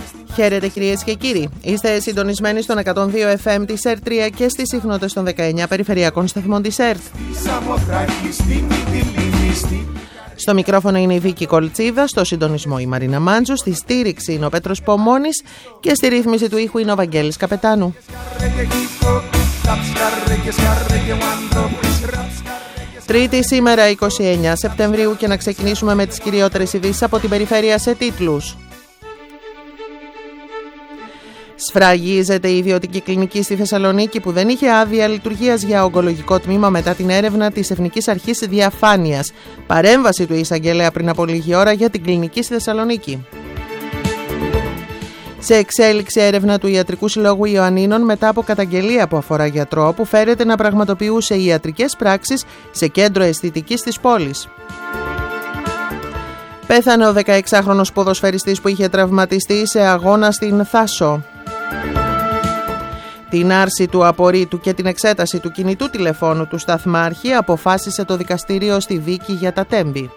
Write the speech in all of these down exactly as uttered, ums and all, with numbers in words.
Χαίρετε κυρίες και κύριοι. Είστε συντονισμένοι στον εκατόν δύο εφ εμ της ΕΡΤ τρία και στις συχνότητες των δεκαεννιά περιφερειακών σταθμών της ΕΡΤ. Στο μικρόφωνο είναι η Βίκη Κολτσίδα, στο συντονισμό η Μαρίνα Μάντζου, στη στήριξη είναι ο Πέτρος Πομώνης και στη ρύθμιση του ήχου είναι ο Βαγγέλης Καπετάνου. Τρίτη σήμερα είκοσι εννέα Σεπτεμβρίου και να ξεκινήσουμε με τις κυριότερες ειδήσεις από την περιφέρεια σε τίτλους. Σφραγίζεται η ιδιωτική κλινική στη Θεσσαλονίκη που δεν είχε άδεια λειτουργίας για ογκολογικό τμήμα μετά την έρευνα της Εθνικής Αρχής Διαφάνειας. Παρέμβαση του εισαγγελέα πριν από λίγη ώρα για την κλινική στη Θεσσαλονίκη. Σε εξέλιξη έρευνα του Ιατρικού Συλλόγου Ιωαννίνων μετά από καταγγελία που αφορά γιατρό που φέρεται να πραγματοποιούσε ιατρικές πράξεις σε κέντρο αισθητικής της πόλης. Πέθανε ο δεκαεξάχρονος ποδοσφαιριστής που είχε τραυματιστεί σε αγώνα στην Θάσο. Την άρση του απορρίτου και την εξέταση του κινητού τηλεφώνου του σταθμάρχη αποφάσισε το δικαστήριο στη δίκη για τα Τέμπη.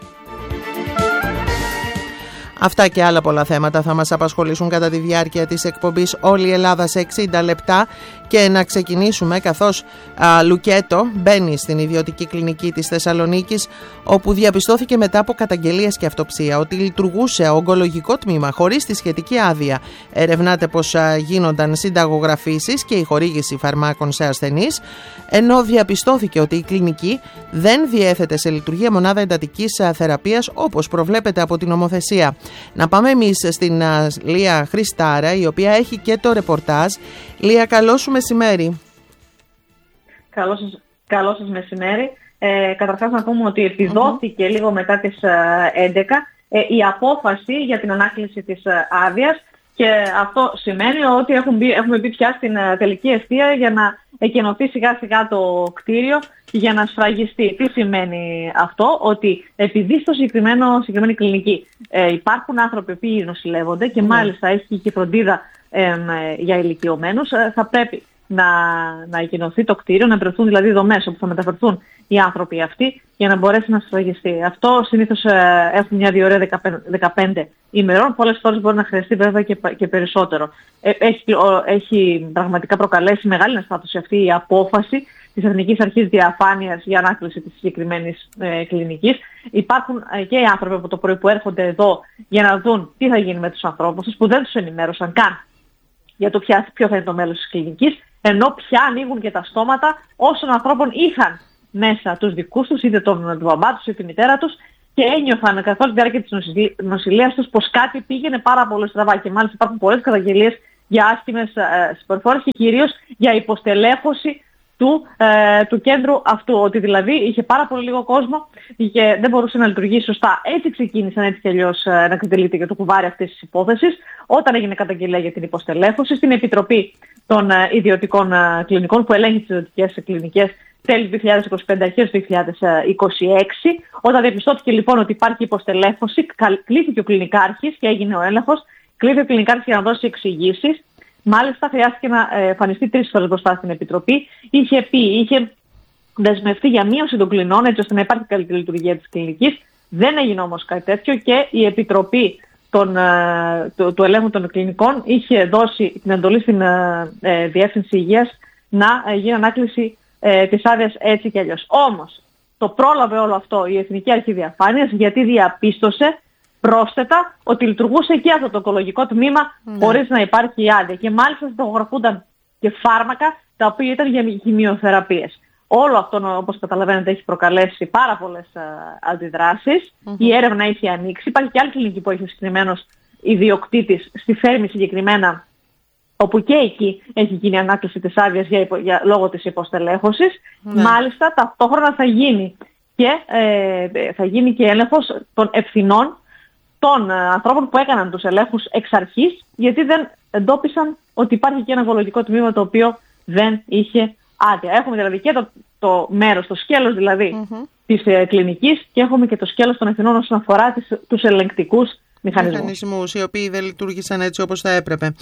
Αυτά και άλλα πολλά θέματα θα μας απασχολήσουν κατά τη διάρκεια της εκπομπής Όλη η Ελλάδα σε εξήντα λεπτά και να ξεκινήσουμε καθώς α, Λουκέτο μπαίνει στην ιδιωτική κλινική της Θεσσαλονίκης όπου διαπιστώθηκε μετά από καταγγελίες και αυτοψία ότι λειτουργούσε ογκολογικό τμήμα χωρίς τη σχετική άδεια. Ερευνάται πως α, γίνονταν συνταγογραφήσεις και η χορήγηση φαρμάκων σε ασθενείς, ενώ διαπιστώθηκε ότι η κλινική δεν διέθετε σε λειτουργία μονάδα εντατικής α, θεραπείας όπως προβλέπεται από την νομοθεσία. Να πάμε εμείς στην α, Λία Χριστάρα, η οποία έχει και το ρεπορτάζ. Λία, καλό σου μεσημέρι. Καλό σας, καλό σας μεσημέρι. Ε, καταρχάς να πούμε ότι επιδόθηκε mm-hmm. λίγο μετά τις έντεκα ε, η απόφαση για την ανάκληση της άδειας και αυτό σημαίνει ότι έχουμε μπει, έχουμε μπει πια στην τελική ευθεία για να εκενωθεί σιγά σιγά το κτίριο για να σφραγιστεί. Τι σημαίνει αυτό? Ότι επειδή στο συγκεκριμένο, συγκεκριμένη κλινική ε, υπάρχουν άνθρωποι που νοσηλεύονται και mm. μάλιστα έχει και φροντίδα ε, για ηλικιωμένους, ε, θα πρέπει να, να εκενωθεί το κτίριο, να βρεθούν δηλαδή δομές όπου θα μεταφερθούν οι άνθρωποι αυτοί για να μπορέσει να σφραγιστεί. Αυτό συνήθως ε, έχουν μια διορία δεκαπέντε ημερών, πολλές φορές μπορεί να χρειαστεί βέβαια και, και περισσότερο. Ε, έχει, έχει πραγματικά προκαλέσει μεγάλη ενστάτωση αυτή η απόφαση της Εθνικής Αρχής Διαφάνειας για ανάκληση της συγκεκριμένης ε, κλινικής. Υπάρχουν ε, και οι άνθρωποι από το πρωί που έρχονται εδώ για να δουν τι θα γίνει με τους ανθρώπους τους, που δεν τους ενημέρωσαν καν για το ποια, ποιο θα είναι το μέλος της κλινικής, ενώ πια ανοίγουν και τα στόματα όσων ανθρώπων είχαν μέσα τους δικούς τους, είτε τον μπαμπά τους είτε τη μητέρα τους, και ένιωθαν καθ' όλη τη διάρκεια της νοσηλείας τους πως κάτι πήγαινε πάρα πολύ στραβά. Και μάλιστα υπάρχουν πολλές καταγγελίες για άσχημες ε, συμπεριφορές και κυρίως για υποστελέχωση του, ε, του κέντρου αυτού. Ότι δηλαδή είχε πάρα πολύ λίγο κόσμο και δεν μπορούσε να λειτουργήσει σωστά. Έτσι ξεκίνησαν έτσι κι αλλιώς ε, να εκτελείται για το κουβάρι αυτής της υπόθεσης. Όταν έγινε καταγγελία για την υποστελέχωση, στην Επιτροπή των ε, Ιδιωτικών ε, Κλινικών που ελέγχει τις ιδιωτικές κλινικές τέλη του δύο χιλιάδες είκοσι πέντε, αρχές του δύο χιλιάδες είκοσι έξι. Όταν διαπιστώθηκε λοιπόν ότι υπάρχει υποστελέχωση, κλήθηκε ο κλινικάρχης και έγινε ο έλεγχος. Κλήθηκε ο κλινικάρχης για να δώσει εξηγήσεις. Μάλιστα, χρειάστηκε να εμφανιστεί τρεις φορές μπροστά στην Επιτροπή. Είχε πει, είχε δεσμευτεί για μείωση των κλινών, έτσι ώστε να υπάρχει καλύτερη λειτουργία της κλινικής. Δεν έγινε όμως κάτι τέτοιο και η Επιτροπή των, του, του Ελέγχου των Κλινικών είχε δώσει την εντολή στην ε, Διεύθυνση Υγείας να ε, γίνει ανάκληση ε, της άδειας έτσι κι αλλιώς. Όμως, το πρόλαβε όλο αυτό η Εθνική Αρχή Διαφάνειας, γιατί διαπίστωσε πρόσθετα ότι λειτουργούσε και αυτό το ογκολογικό τμήμα mm. χωρίς να υπάρχει άδεια. Και μάλιστα συνταγογραφούνταν και φάρμακα τα οποία ήταν για χημειοθεραπείες. Όλο αυτό, όπως καταλαβαίνετε, έχει προκαλέσει πάρα πολλές α, αντιδράσεις. Mm-hmm. Η έρευνα έχει ανοίξει. Υπάρχει και άλλη κλινική που έχει ο συγκεκριμένος ιδιοκτήτης στη Φέρμη συγκεκριμένα, όπου και εκεί έχει γίνει ανάκληση της άδειας για, για, λόγω της υποστελέχωσης. Mm-hmm. Μάλιστα, ταυτόχρονα θα γίνει και, ε, θα γίνει και έλεγχος των ευθυνών των ανθρώπων που έκαναν τους ελέγχους εξ αρχής, γιατί δεν εντόπισαν ότι υπάρχει και ένα ογκολογικό τμήμα το οποίο δεν είχε άδεια. Έχουμε δηλαδή και το, το μέρος, το σκέλος δηλαδή mm-hmm. της ε, κλινικής, και έχουμε και το σκέλος των ευθυνών όσον αφορά τις, τους ελεγκτικούς μηχανισμούς. Μηχανισμούς, οι οποίοι δεν λειτουργήσαν έτσι όπως θα έπρεπε.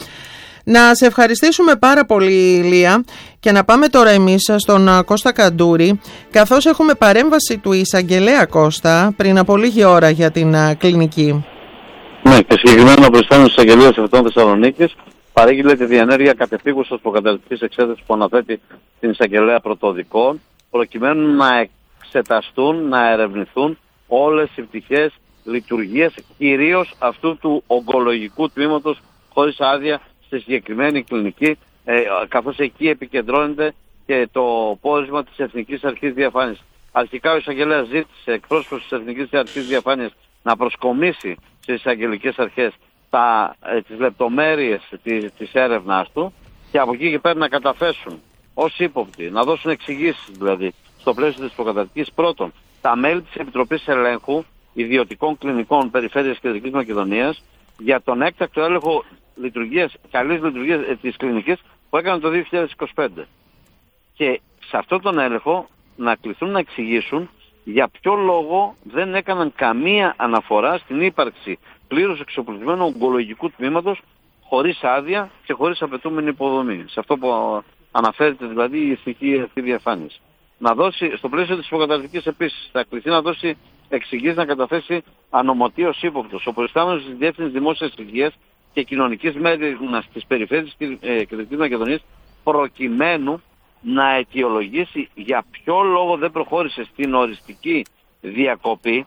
Να σε ευχαριστήσουμε πάρα πολύ, Λία, και να πάμε τώρα εμείς στον Κώστα Καντούρη, καθώς έχουμε παρέμβαση του εισαγγελέα Κώστα πριν από λίγη ώρα για την κλινική. Ναι, και συγκεκριμένα ο προϊστάμενος της Αγγελίας Ευθών Θεσσαλονίκης παρήγγειλε τη διενέργεια κατεπίγουσας προκαταρκτικής εξέτασης που αναθέτει την Εισαγγελέα Πρωτοδικών, προκειμένου να εξεταστούν, να ερευνηθούν όλες οι πτυχές λειτουργίες, κυρίως αυτού του ογκολογικού τμήματος χωρίς άδεια στη συγκεκριμένη κλινική, ε, καθώς εκεί επικεντρώνεται και το πόρισμα της Εθνικής Αρχής Διαφάνειας. Αρχικά ο εισαγγελέας ζήτησε εκπρόσωπος της Εθνικής Αρχής Διαφάνειας να προσκομίσει στις εισαγγελικές αρχές τα, ε, τις λεπτομέρειες της, της έρευνάς του και από εκεί και πέρα να καταθέσουν ως ύποπτοι, να δώσουν εξηγήσεις δηλαδή στο πλαίσιο της προκαταρκτικής. Πρώτον, τα μέλη της Επιτροπής Ελέγχου Ιδιωτικών Κλινικών Περιφέρειας Κεντρικής Μακεδονίας για τον έκτακτο έλεγχο λειτουργίας, καλής λειτουργίας ε, της κλινικής που έκανε το δύο χιλιάδες είκοσι πέντε. Και σε αυτόν τον έλεγχο να κληθούν να εξηγήσουν για ποιο λόγο δεν έκαναν καμία αναφορά στην ύπαρξη πλήρως εξοπλισμένου ογκολογικού τμήματος χωρίς άδεια και χωρίς απαιτούμενη υποδομή. Σε αυτό που αναφέρεται δηλαδή η Εθνική Αρχή Διαφάνειας. Να δώσει, στο πλαίσιο της προκαταρκτικής επίσης, θα κληθεί να δώσει εξηγήσεις, να καταθέσει ανομωτίως ύποπτος ο προϊστάμενος της Διεύθυνσης Δημόσιας Υγείας και Κοινωνικής Μέριμνας της Περιφέρειας Κεντρικής Μακεδονίας, προκειμένου να αιτιολογήσει για ποιο λόγο δεν προχώρησε στην οριστική διακοπή,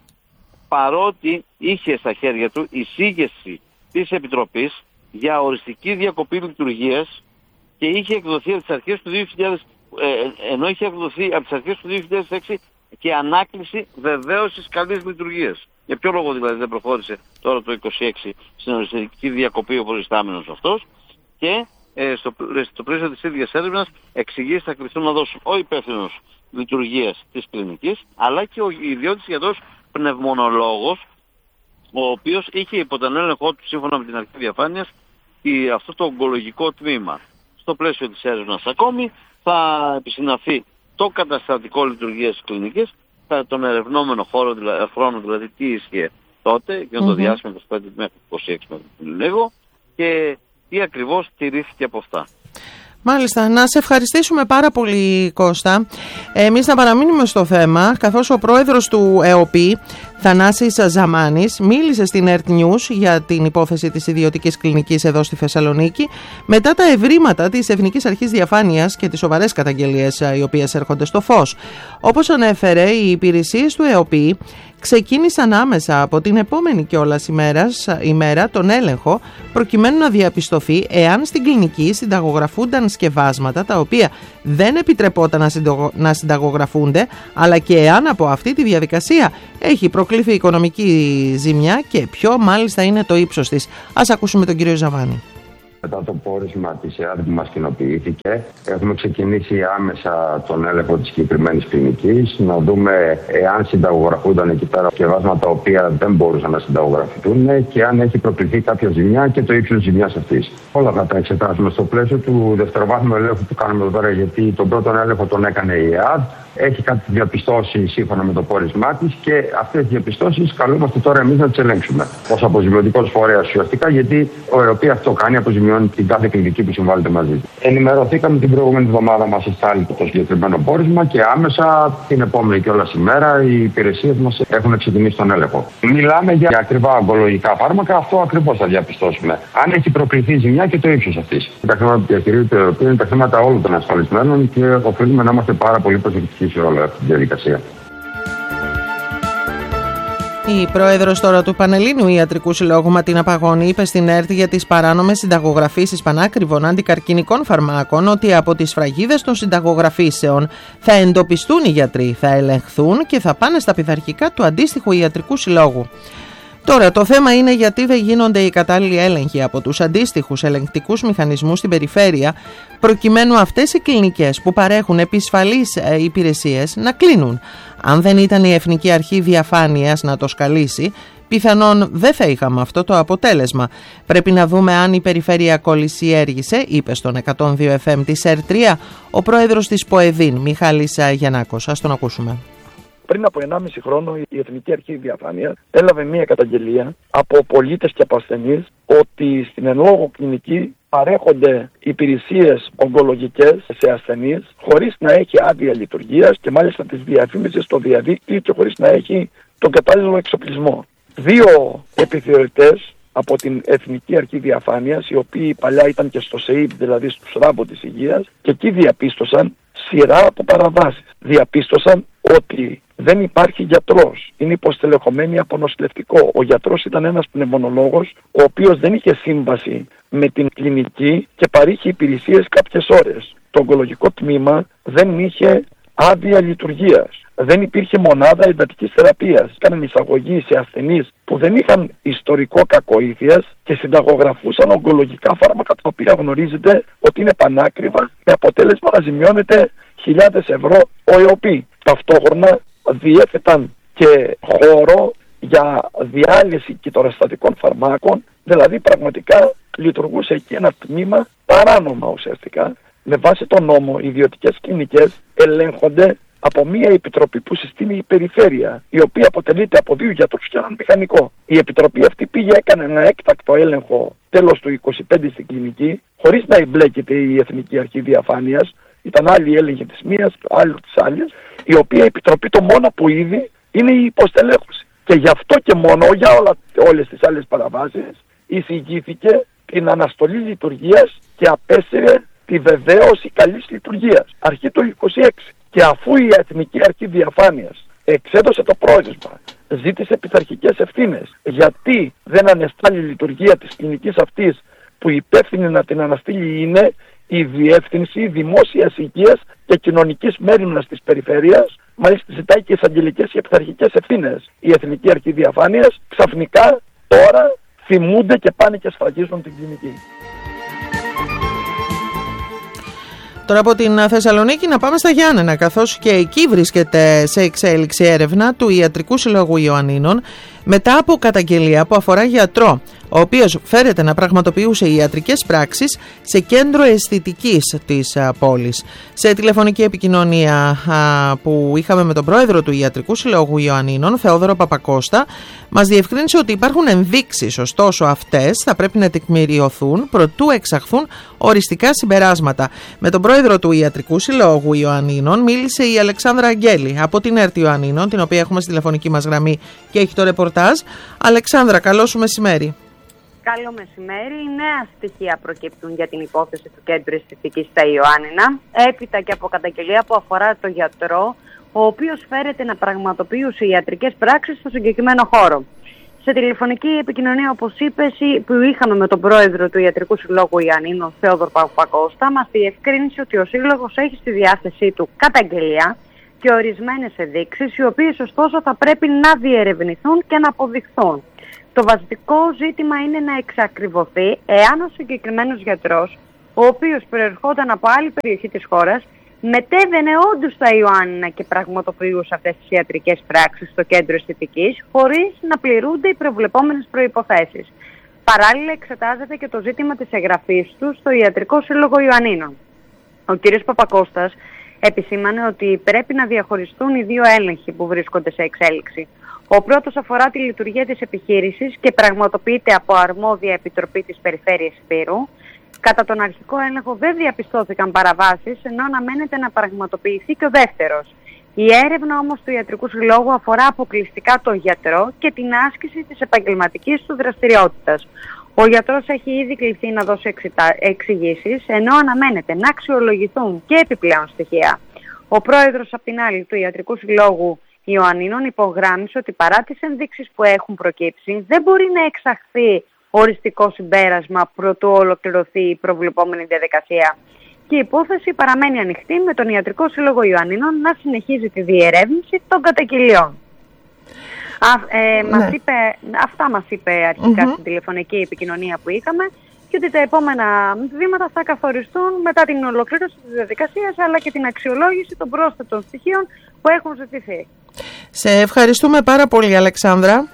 παρότι είχε στα χέρια του εισήγηση της Επιτροπής για οριστική διακοπή λειτουργίας και είχε εκδοθεί από τις αρχές του δύο χιλιάδες, ε, ενώ είχε εκδοθεί από τις αρχές του δύο χιλιάδες έξι και ανάκληση βεβαίωσης καλής λειτουργίας. Για ποιο λόγο δηλαδή δεν προχώρησε τώρα το είκοσι έξι στην οριστική διακοπή ο προϊστάμενος αυτός, και ε, στο, στο πλαίσιο της ίδιας έρευνας εξηγήσεις θα κληθούν να δώσουν ο υπεύθυνος λειτουργίας της κλινικής, αλλά και ο ιδιώτης γιατρός πνευμονολόγος, ο οποίος είχε υπό τον έλεγχό του σύμφωνα με την Αρχή Διαφάνειας αυτό το ογκολογικό τμήμα. Στο πλαίσιο της έρευνας ακόμη θα επισυναθεί το καταστατικό λειτουργίας της κλινικής, τον ερευνόμενο χώρο, δηλαδή, χρόνο, δηλαδή τι ίσχυε τότε, για mm-hmm. το διάστημα είκοσι πέντε μέχρι είκοσι έξι μέχρι λίγο, και τι ακριβώς τηρήθηκε από αυτά. Μάλιστα, να σε ευχαριστήσουμε πάρα πολύ, Κώστα. Εμείς να παραμείνουμε στο θέμα, καθώς ο πρόεδρος του ΕΟΠΗ, Θανάσης Ζαμάνης, μίλησε στην Earth News για την υπόθεση της ιδιωτικής κλινικής εδώ στη Θεσσαλονίκη, μετά τα ευρήματα της Εθνικής Αρχής Διαφάνειας και τις σοβαρές καταγγελίες οι οποίες έρχονται στο φως. Όπως ανέφερε, οι υπηρεσίες του ΕΟΠΗ ξεκίνησαν άμεσα από την επόμενη κιόλας ημέρας, ημέρα τον έλεγχο, προκειμένου να διαπιστωθεί εάν στην κλινική συνταγογραφούνταν σκευάσματα τα οποία δεν επιτρεπόταν να, συντογο... να συνταγογραφούνται, αλλά και εάν από αυτή τη διαδικασία έχει προκληθεί οικονομική ζημιά και ποιο μάλιστα είναι το ύψος της. Ας ακούσουμε τον κύριο Ζαβάνη. Μετά το πόρισμα της ΕΑΔ που μας κοινοποιήθηκε, έχουμε ξεκινήσει άμεσα τον έλεγχο της συγκεκριμένης κλινικής, να δούμε εάν συνταγογραφούνταν εκεί πέρα σκευάσματα τα οποία δεν μπορούσαν να συνταγογραφηθούν και αν έχει προκληθεί κάποια ζημιά και το ύψος της ζημιάς αυτής. Όλα θα τα εξετάσουμε στο πλαίσιο του δευτεροβάθμιου ελέγχου που κάνουμε εδώ πέρα, γιατί τον πρώτο έλεγχο τον έκανε η ΕΑΔ. Έχει κάτι διαπιστώσει σύμφωνα με το πόρισμά της και αυτές τις διαπιστώσεις καλούμαστε τώρα εμείς να τις ελέγξουμε ως αποζημιωτικός φορέας ουσιαστικά, γιατί ο ΕΟΠΗ αυτό κάνει, αποζημιώνει την κάθε κλινική που συμβάλλεται μαζί. Ενημερωθήκαμε την προηγούμενη εβδομάδα, μας εστάλει το συγκεκριμένο πόρισμα και άμεσα την επόμενη κιόλας ημέρα οι υπηρεσίες μας έχουν ξεκινήσει τον έλεγχο. Μιλάμε για ακριβά ογκολογικά φάρμακα, αυτό ακριβώς θα διαπιστώσουμε. Αν έχει προκληθεί ζημιά και το ύψος αυτής. Τα χρήματα που διαχειρίζεται το ΕΟΠΗ είναι τα χρήματα όλων των ασφαλισμένων και οφείλουμε να είμαστε πάρα πολύ προσεκτικοί σε όλη αυτή τη διαδικασία. Η πρόεδρος τώρα του Πανελλήνιου Ιατρικού Συλλόγου Ματίνα Παγώνη είπε στην ΕΡΤ για τις παράνομες συνταγογραφήσεις πανάκριβων αντικαρκινικών φαρμάκων ότι από τις φραγίδες των συνταγογραφήσεων θα εντοπιστούν οι γιατροί, θα ελεγχθούν και θα πάνε στα πειθαρχικά του αντίστοιχου Ιατρικού Συλλόγου. Τώρα, το θέμα είναι γιατί δεν γίνονται οι κατάλληλοι έλεγχοι από τους αντίστοιχους ελεγκτικούς μηχανισμούς στην περιφέρεια, προκειμένου αυτές οι κλινικές που παρέχουν επισφαλείς ε, υπηρεσίες να κλείνουν. Αν δεν ήταν η Εθνική Αρχή Διαφάνειας να το σκαλίσει, πιθανόν δεν θα είχαμε αυτό το αποτέλεσμα. Πρέπει να δούμε αν η περιφέρεια κολυσιέργησε, είπε στον εκατόν δύο εφ εμ της ΕΡ τρία ο πρόεδρος της ΠΟΕΔΗΝ, Μιχάλης Γιαννάκος. Ας τον ακούσουμε. Πριν από ενάμιση χρόνο η Εθνική Αρχή Διαφάνειας έλαβε μία καταγγελία από πολίτες και από ασθενείς ότι στην εν λόγω κλινική παρέχονται υπηρεσίες ογκολογικές σε ασθενείς χωρίς να έχει άδεια λειτουργίας και μάλιστα τις διαφήμιζε στο διαδίκτυο και χωρίς να έχει τον κατάλληλο εξοπλισμό. Δύο επιθεωρητές από την Εθνική Αρχή Διαφάνειας, οι οποίοι παλιά ήταν και στο ΣΕΙΠ, δηλαδή στους Ράμπο της Υγείας, και εκεί διαπίστωσαν σειρά από παραβάσεις. Διαπίστωσαν ότι δεν υπάρχει γιατρός, είναι υποστελεχωμένοι από νοσηλευτικό. Ο γιατρός ήταν ένας πνευμονολόγος, ο οποίος δεν είχε σύμβαση με την κλινική και παρήχε υπηρεσίες κάποιες ώρες. Το ογκολογικό τμήμα δεν είχε άδεια λειτουργίας. Δεν υπήρχε μονάδα εντατικής θεραπείας. Κάναν εισαγωγή σε ασθενείς που δεν είχαν ιστορικό κακοήθειας και συνταγογραφούσαν ογκολογικά φάρμακα, τα οποία γνωρίζετε ότι είναι πανάκριβα, με αποτέλεσμα να ζημιώνεται χιλιάδες ευρώ ο ΕΟΠΗ. Ταυτόχρονα διέθεταν και χώρο για διάλυση κυτοραστατικών φαρμάκων, δηλαδή πραγματικά λειτουργούσε εκεί ένα τμήμα παράνομα ουσιαστικά. Με βάση τον νόμο, οι ιδιωτικές κλινικές ελέγχονται από μια επιτροπή που συστήνει η περιφέρεια, η οποία αποτελείται από δύο γιατρούς και έναν μηχανικό. Η επιτροπή αυτή πήγε, έκανε ένα έκτακτο έλεγχο τέλος του είκοσι πέντε στην κλινική, χωρίς να εμπλέκεται η Εθνική Αρχή Διαφάνειας. Ήταν άλλη έλεγχη της μίας, άλλη της άλλης, η οποία επιτροπή το μόνο που είδε είναι η υποστελέχωση. Και γι' αυτό και μόνο, για όλα, όλες τις άλλες παραβάσεις, εισηγήθηκε την αναστολή λειτουργίας και απέσυρε τη βεβαίωση καλής λειτουργίας. Αρχή του είκοσι έξι. Και αφού η Εθνική Αρχή Διαφάνειας εξέδωσε το πρόεδρευμα, ζήτησε πειθαρχικές ευθύνες, γιατί δεν ανεστάλλει η λειτουργία της κλινικής αυτής, που υπεύθυνη να την αναστείλει είναι η Διεύθυνση Δημόσιας Υγείας και Κοινωνικής Μέριμνας της Περιφέρειας, μάλιστα ζητάει και εισαγγελικές και πειθαρχικές ευθύνες. Η Εθνική Αρχή Διαφάνειας ξαφνικά τώρα θυμούνται και πάνε και σφραγίζουν την κλινική. Τώρα από την Θεσσαλονίκη να πάμε στα Γιάννενα, καθώς και εκεί βρίσκεται σε εξέλιξη έρευνα του Ιατρικού Συλλόγου Ιωαννίνων μετά από καταγγελία που αφορά γιατρό, ο οποίος φέρεται να πραγματοποιούσε ιατρικές πράξεις σε κέντρο αισθητικής της πόλης. Σε τηλεφωνική επικοινωνία που είχαμε με τον πρόεδρο του Ιατρικού Συλλόγου Ιωαννίνων, Θεόδωρο Παπακώστα, μας διευκρίνησε ότι υπάρχουν ενδείξεις, ωστόσο αυτές θα πρέπει να τεκμηριωθούν προτού εξαχθούν οριστικά συμπεράσματα. Με τον πρόεδρο του Ιατρικού Συλλόγου Ιωαννίνων μίλησε η Αλεξάνδρα Αγγέλη από την ΕΡΤ Ιωαννίνων, την οποία έχουμε στη τηλεφωνική μας γραμμή και έχει το ρεπορτάζ. Αλεξάνδρα, καλό σου μεσημέρι. Καλό μεσημέρι. Νέα στοιχεία προκύπτουν για την υπόθεση του Κέντρου Αισθητικής στα Ιωάννινα, έπειτα και από καταγγελία που αφορά το γιατρό, ο οποίος φέρεται να πραγματοποιούσε ιατρικές πράξεις στο συγκεκριμένο χώρο. Σε τηλεφωνική επικοινωνία, όπως είπες, που είχαμε με τον πρόεδρο του Ιατρικού Συλλόγου Ιωαννίνων, Θεόδωρο Παπακώστα, μας διευκρίνησε ότι ο σύλλογος έχει στη διάθεσή του καταγγελία και ορισμένες ενδείξεις, οι οποίες ωστόσο θα πρέπει να διερευνηθούν και να αποδειχθούν. Το βασικό ζήτημα είναι να εξακριβωθεί εάν ο συγκεκριμένος γιατρός, ο οποίος προερχόταν από άλλη περιοχή της χώρας, μετέβαινε όντως στα Ιωάννινα και πραγματοποιούσε αυτές τις ιατρικές πράξεις στο κέντρο αισθητικής, χωρίς να πληρούνται οι προβλεπόμενες προϋποθέσεις. Παράλληλα, εξετάζεται και το ζήτημα της εγγραφής του στο Ιατρικό Σύλλογο Ιωαννίνων. Ο κ. Παπακώστας επισήμανε ότι πρέπει να διαχωριστούν οι δύο έλεγχοι που βρίσκονται σε εξέλιξη. Ο πρώτος αφορά τη λειτουργία της επιχείρησης και πραγματοποιείται από αρμόδια επιτροπή της Περιφέρειας Υπήρου. Κατά τον αρχικό έλεγχο δεν διαπιστώθηκαν παραβάσεις, ενώ αναμένεται να πραγματοποιηθεί και ο δεύτερος. Η έρευνα όμως του Ιατρικού Συλλόγου αφορά αποκλειστικά τον γιατρό και την άσκηση της επαγγελματικής του δραστηριότητας. Ο γιατρός έχει ήδη κληθεί να δώσει εξηγήσεις, ενώ αναμένεται να αξιολογηθούν και επιπλέον στοιχεία. Ο πρόεδρος, απ' την άλλη, του Ιατρικού Συλλόγου Ιωαννίνων υπογράμμισε ότι παρά τις ενδείξεις που έχουν προκύψει, δεν μπορεί να εξαχθεί οριστικό συμπέρασμα προτού ολοκληρωθεί η προβλεπόμενη διαδικασία. Και η υπόθεση παραμένει ανοιχτή, με τον Ιατρικό Σύλλογο Ιωαννίνων να συνεχίζει τη διερεύνηση των καταγγελιών. Α, ε, μας ναι. είπε, αυτά μας είπε αρχικά mm-hmm. στην τηλεφωνική επικοινωνία που είχαμε, και ότι τα επόμενα βήματα θα καθοριστούν μετά την ολοκλήρωση της διαδικασίας, αλλά και την αξιολόγηση των πρόσθετων στοιχείων που έχουν ζητηθεί. Σε ευχαριστούμε πάρα πολύ, Αλεξάνδρα.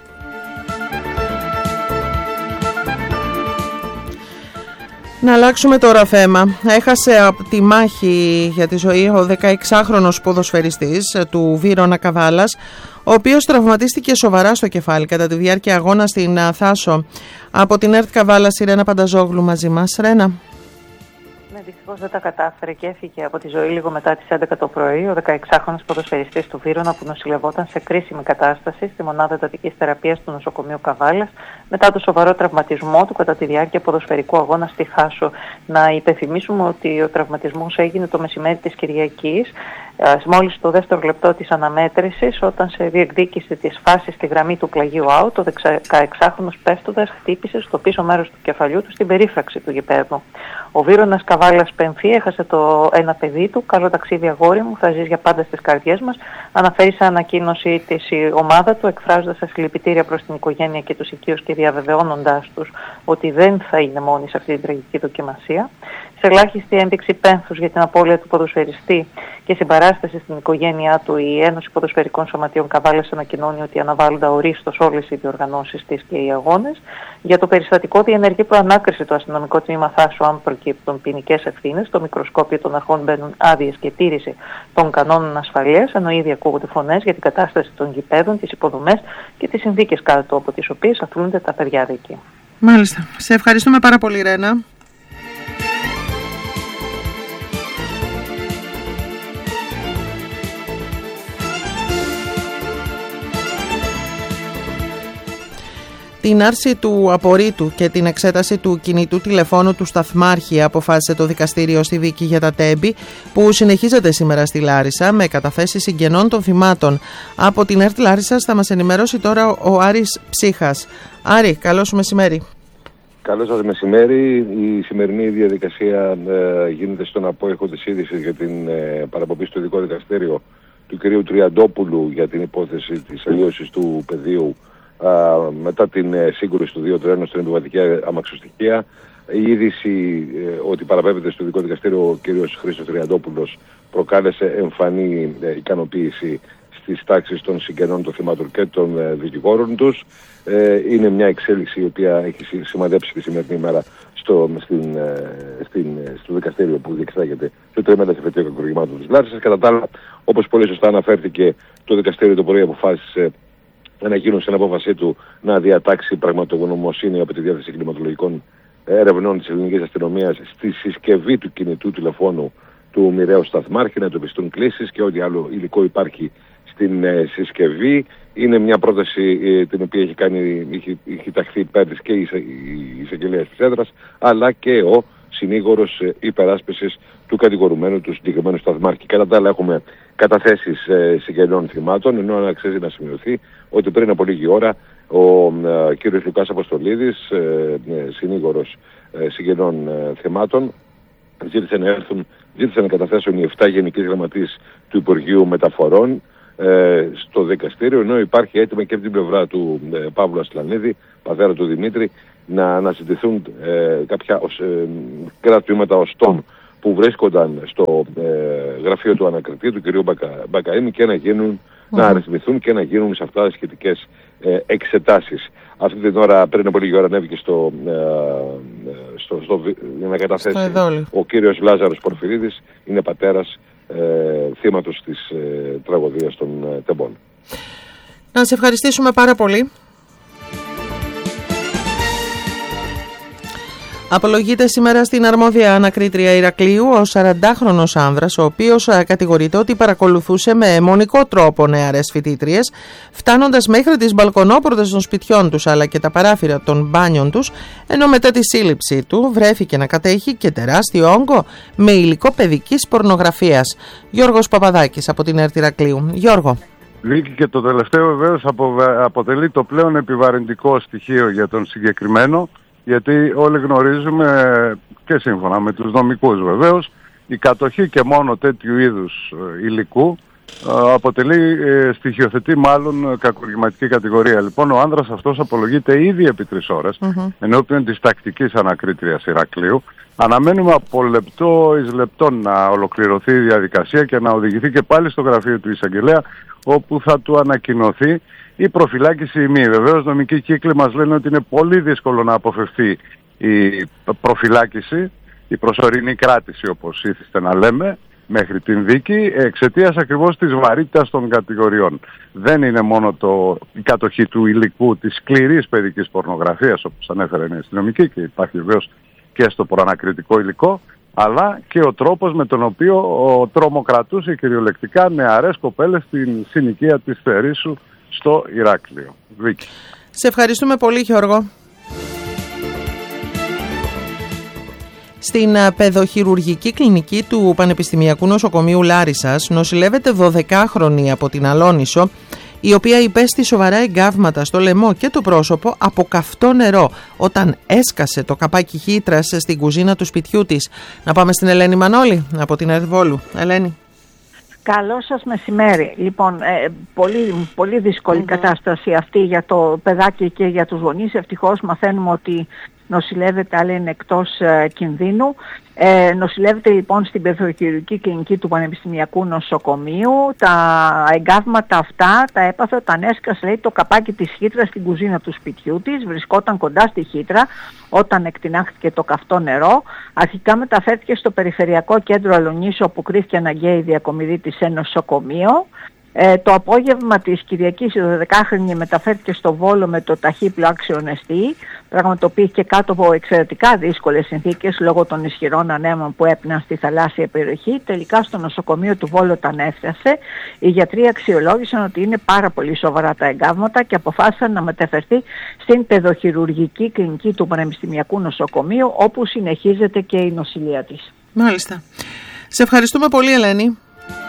Να αλλάξουμε τώρα θέμα. Έχασε από τη μάχη για τη ζωή ο δεκαεξάχρονος ποδοσφαιριστής του Βύρωνα Καβάλας, ο οποίος τραυματίστηκε σοβαρά στο κεφάλι κατά τη διάρκεια αγώνα στην Θάσο. Από την ΕΡΤ Καβάλας, η Ρένα Πανταζόγλου μαζί μας. Ρένα. Ναι, δυστυχώς δεν τα κατάφερε και έφυγε από τη ζωή λίγο μετά τις έντεκα το πρωί ο δεκαεξάχρονος ποδοσφαιριστής του Βύρωνα που νοσηλευόταν σε κρίσιμη κατάσταση στη μονάδα εντατικής θεραπείας του νοσοκομείου Καβάλας μετά το σοβαρό τραυματισμό του κατά τη διάρκεια ποδοσφαιρικού αγώνα στη Χάσο. Να υπενθυμίσουμε ότι ο τραυματισμός έγινε το μεσημέρι της Κυριακής, μόλις στο δεύτερο λεπτό της αναμέτρησης, όταν σε διεκδίκηση της φάσης στη γραμμή του πλαγίου out, ο δεκαεξάχρονος πέφτοντας χτύπησε στο πίσω μέρος του κεφαλιού του στην περίφραξη του γηπέδου. Ο Βύρωνας Καβάλας Πενφή έχασε το ένα παιδί του. Καλό ταξίδι, αγόρι μου, θα ζεις για πάντα στις καρδιές μας. Αναφέρει σε ανακοίνωση της η ομάδα του, εκφράζοντας τα συλληπιτήρια προς την οικογένεια και τους οικείους και διαβεβαιώνοντάς τους ότι δεν θα είναι μόνοι σε αυτή την τραγική δοκιμασία. Σε ελάχιστη ένδειξη πένθους για την απώλεια του ποδοσφαιριστή και συμπαράσταση στην οικογένειά του, η Ένωση Ποδοσφαιρικών Σωματείων Καβάλας ανακοινώνει ότι αναβάλλονται ορίστως όλες οι διοργανώσεις της και οι αγώνες. Για το περιστατικό διενεργεί προανάκριση το αστυνομικό τμήμα Θάσου, αν προκύπτουν ποινικές ευθύνες. Στο μικροσκόπιο των αρχών μπαίνουν άδειες και τήρηση των κανόνων ασφαλείας, ενώ ήδη ακούγονται φωνές για την κατάσταση των γηπέδων, τις υποδομές και τις συνθήκες κάτω από τις οποίες αθλούνται τα παιδιά εκεί. Μάλιστα. Σε ευχαριστούμε πάρα πολύ, Ρένα. Την άρση του απορρίτου και την εξέταση του κινητού τηλεφώνου του σταθμάρχη αποφάσισε το δικαστήριο στη δίκη για τα Τέμπη, που συνεχίζεται σήμερα στη Λάρισα με καταθέσεις συγγενών των θυμάτων. Από την ΕΡΤ Λάρισσας θα μας ενημερώσει τώρα ο Άρης Ψύχας. Άρη, καλό σου μεσημέρι. Καλό σας μεσημέρι. Η σημερινή διαδικασία ε, γίνεται στον απόϊχο της είδησης για την ε, παραπομπή στο ειδικό δικαστήριο του κυρίου Τριαντόπουλου για την υπόθεση της αλλίωσης του πεδίου α, μετά την ε, σύγκρουση του δύο τρένου στην εντοβατική αμαξοστοιχεία. Η είδηση ε, ότι παραπέμπεται στο ειδικό δικαστήριο ο κύριος Χρήστος Τριαντόπουλος προκάλεσε εμφανή ε, ικανοποίηση στις τάξεις των συγγενών των θυμάτων και των ε, δικηγόρων τους. Ε, είναι μια εξέλιξη η οποία έχει σημαδέψει τη σημερινή ημέρα στο, στην, ε, στην, στο δικαστήριο που διεξάγεται στο τριμερές εφετείο κακουργημάτων της Λάρισσας. Κατά τα άλλα, όπως πολύ σωστά αναφέρθηκε, το δικαστήριο το πρωί αποφάσισε να γίνουν στην απόφασή του να διατάξει πραγματογνωμοσύνη από τη διάθεση κλιματολογικών ερευνών της ελληνικής αστυνομίας στη συσκευή του κινητού τηλεφώνου του μοιραίου σταθμάρχη, να εντοπιστούν κλήσεις και ό,τι άλλο υλικό υπάρχει στην ε, συσκευή. Είναι μια πρόταση ε, την οποία έχει, κάνει, έχει, έχει ταχθεί υπέρ της και η, η εισαγγελέας της έδρας, αλλά και ο συνήγορος ε, υπεράσπισης του κατηγορουμένου του συγκεκριμένου σταθμάρχη. Κατά τα άλλα έχουμε καταθέσεις ε, συγγενών θυμάτων, ενώ αξίζει να σημειωθεί ότι πριν από λίγη ώρα ο ε, κύριος Λουκάς Αποστολίδης, ε, ε, συνήγορος ε, συγγενών ε, θυμάτων, ζήτησε να έρθουν, ζήτησε να καταθέσουν οι εφτά γενικοί γραμματείς του Υπουργείου Μεταφορών ε, στο δικαστήριο, ενώ υπάρχει έτοιμα και από την πλευρά του ε, Παύλου Ασλανίδη, πατέρα του Δημήτρη, να αναζητηθούν ε, κάποια ε, κρατήματα οστών που βρίσκονταν στο ε, γραφείο του ανακριτή, του κ. Μπακα, Μπακαήμι, και να γίνουν, mm. να αριθμηθούν και να γίνουν σε αυτά σχετικές ε, εξετάσεις. Αυτή την ώρα, πριν από λίγη ώρα, ανέβηκε στο, ε, στο, στο, για να καταθέσει ο κύριος Λάζαρος Πορφυρίδης, είναι πατέρας ε, θύματος της ε, τραγωδίας των ε, Τεμπών. Να σε ευχαριστήσουμε πάρα πολύ. Απολογείται σήμερα στην αρμόδια ανακρίτρια Ηρακλείου ο σαραντάχρονος άνδρας, ο οποίος κατηγορείται ότι παρακολουθούσε με αιμονικό τρόπο νεαρές φοιτήτριες, φτάνοντας μέχρι τις μπαλκονόπορτες των σπιτιών τους αλλά και τα παράθυρα των μπάνιων τους, ενώ μετά τη σύλληψή του βρέθηκε να κατέχει και τεράστιο όγκο με υλικό παιδικής πορνογραφίας. Γιώργος Παπαδάκης από την ΕΡΤ Ηρακλείου. Γιώργο. Λύκη, και το τελευταίο βεβαίως αποτελεί το πλέον επιβαρυντικό στοιχείο για τον συγκεκριμένο, γιατί όλοι γνωρίζουμε, και σύμφωνα με τους νομικούς βεβαίως, η κατοχή και μόνο τέτοιου είδους υλικού αποτελεί, στοιχειοθετεί μάλλον κακουργηματική κατηγορία. Λοιπόν, ο άνδρας αυτός απολογείται ήδη επί τρεις ώρες mm-hmm. ενώπιον της τακτικής ανακρίτριας Ηρακλείου. Αναμένουμε από λεπτό εις λεπτό να ολοκληρωθεί η διαδικασία και να οδηγηθεί και πάλι στο γραφείο του εισαγγελέα, όπου θα του ανακοινωθεί η προφυλάκηση ή μη. Βεβαίως, νομικοί κύκλοι μας λένε ότι είναι πολύ δύσκολο να αποφευθεί η προφυλάκηση, η προσωρινή κράτηση, όπως ήθιστε να λέμε, μέχρι την δίκη, εξαιτίας ακριβώς της βαρύτητας των κατηγοριών. Δεν είναι μόνο το, η κατοχή του υλικού της σκληρής παιδικής πορνογραφίας, όπως ανέφερε η αστυνομική, και υπάρχει βεβαίως και στο προανακριτικό υλικό, αλλά και ο τρόπος με τον οποίο ο, τρομοκρατούσε κυριολεκτικά νεαρές κοπέλες στην συνοικία της Θερίσσου στο Ηράκλειο. Βίκη. Σε ευχαριστούμε πολύ, Γιώργο. Στην παιδοχειρουργική κλινική του Πανεπιστημιακού Νοσοκομείου Λάρισσας νοσηλεύεται δωδεκάχρονη από την Αλόνησο, η οποία υπέστη σοβαρά εγκάβματα στο λαιμό και το πρόσωπο από καυτό νερό όταν έσκασε το καπάκι χύτρας στην κουζίνα του σπιτιού της. Να πάμε στην Ελένη Μανώλη από την Ερβόλου. Ελένη. Καλό σας μεσημέρι. Λοιπόν, ε, πολύ, πολύ δύσκολη mm-hmm. κατάσταση αυτή για το παιδάκι και για τους γονείς. Ευτυχώς μαθαίνουμε ότι νοσηλεύεται, αλλά είναι εκτός ε, κινδύνου. Ε, νοσηλεύεται λοιπόν στην παιδοχειρουργική κλινική του Πανεπιστημιακού Νοσοκομείου. Τα εγκάβματα αυτά τα έπαθε όταν έσκασε, λέει, το καπάκι της χύτρας στην κουζίνα του σπιτιού της. Βρισκόταν κοντά στη χύτρα όταν εκτινάχθηκε το καυτό νερό. Αρχικά μεταφέρθηκε στο Περιφερειακό Κέντρο Αλονίσου, όπου κρίθηκε αναγκαία η διακομιδή της σε νοσοκομείο. Ε, το απόγευμα της Κυριακής η δωδεκάχρονη μεταφέρθηκε στο Βόλο με το ταχύπλο άξιον εστί. Πραγματοποιήθηκε κάτω από εξαιρετικά δύσκολες συνθήκες λόγω των ισχυρών ανέμων που έπναν στη θαλάσσια περιοχή. Τελικά στο νοσοκομείο του Βόλου όταν έφτασε, οι γιατροί αξιολόγησαν ότι είναι πάρα πολύ σοβαρά τα εγκάβματα και αποφάσισαν να μεταφερθεί στην παιδοχειρουργική κλινική του Πανεπιστημιακού Νοσοκομείου, όπου συνεχίζεται και η νοσηλεία της. Μάλιστα. Σε ευχαριστούμε πολύ, Ελένη.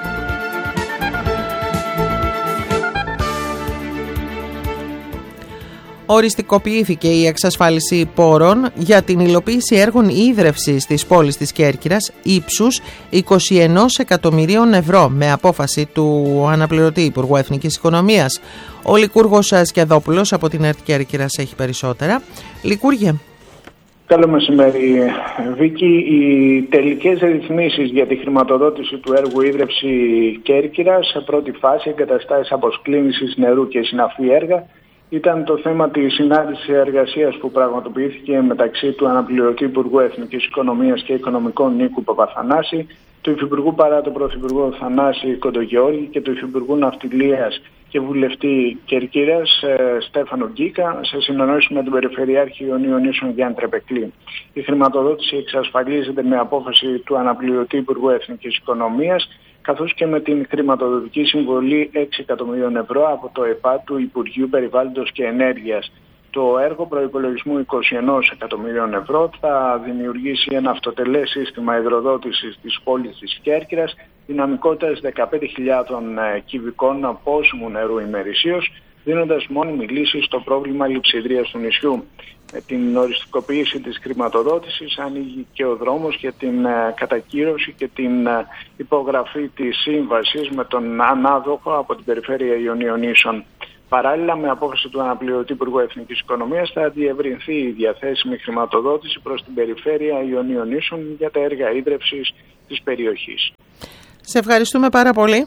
Οριστικοποιήθηκε η εξασφάλιση πόρων για την υλοποίηση έργων ίδρευσης της πόλης της Κέρκυρας ύψους είκοσι ένα εκατομμυρίων ευρώ με απόφαση του αναπληρωτή Υπουργού Εθνικής Οικονομίας. Ο Λικούργος Σκιαδόπουλος από την ΕΡΤ Κέρκυρας έχει περισσότερα. Λικούργε. Καλό μεσημέρι, Βίκη. Οι τελικές ρυθμίσεις για τη χρηματοδότηση του έργου ίδρυυση Κέρκυρας σε πρώτη φάση, εγκαταστάσεις αποσκλήνησης νερού και συναφή έργα, ήταν το θέμα της συνάντησης εργασίας που πραγματοποιήθηκε μεταξύ του αναπληρωτή Υπουργού Εθνικής Οικονομίας και Οικονομικών Νίκου Παπαθανάση, του Υφυπουργού παρά τον Πρωθυπουργό Θανάση Κοντογιώργη και του Υφυπουργού Ναυτιλίας και Βουλευτή Κερκύρας Στέφανο Γκίκα, σε συνεννόηση με τον Περιφερειάρχη Ιωνίων Νήσων Γιάννη Τρεπεκλή. Η χρηματοδότηση εξασφαλίζεται με απόφαση του αναπληρωτή Υπουργού Εθνικής Οικονομίας, καθώς και με την χρηματοδοτική συμβολή έξι εκατομμυρίων ευρώ από το ΕΠΑ του Υπουργείου Περιβάλλοντος και Ενέργειας. Το έργο προϋπολογισμού είκοσι ένα εκατομμυρίων ευρώ θα δημιουργήσει ένα αυτοτελές σύστημα υδροδότησης της πόλης της Κέρκυρας δυναμικότητας δεκαπέντε χιλιάδες κυβικών πόσιμου νερού ημερησίως, δίνοντας μόνιμη λύση στο πρόβλημα λειψιδρίας του νησιού. Με την οριστικοποίηση της χρηματοδότησης ανοίγει και ο δρόμος για την κατακύρωση και την υπογραφή της σύμβασης με τον ανάδοχο από την Περιφέρεια Ιωνίων Νήσων. Παράλληλα, με απόφαση του αναπληρωτή Υπουργού Εθνικής Οικονομίας θα διευρυνθεί η διαθέσιμη χρηματοδότηση προς την Περιφέρεια Ιωνίων Νήσων για τα έργα ίδρυυσης της περιοχής. Σε ευχαριστούμε πάρα πολύ.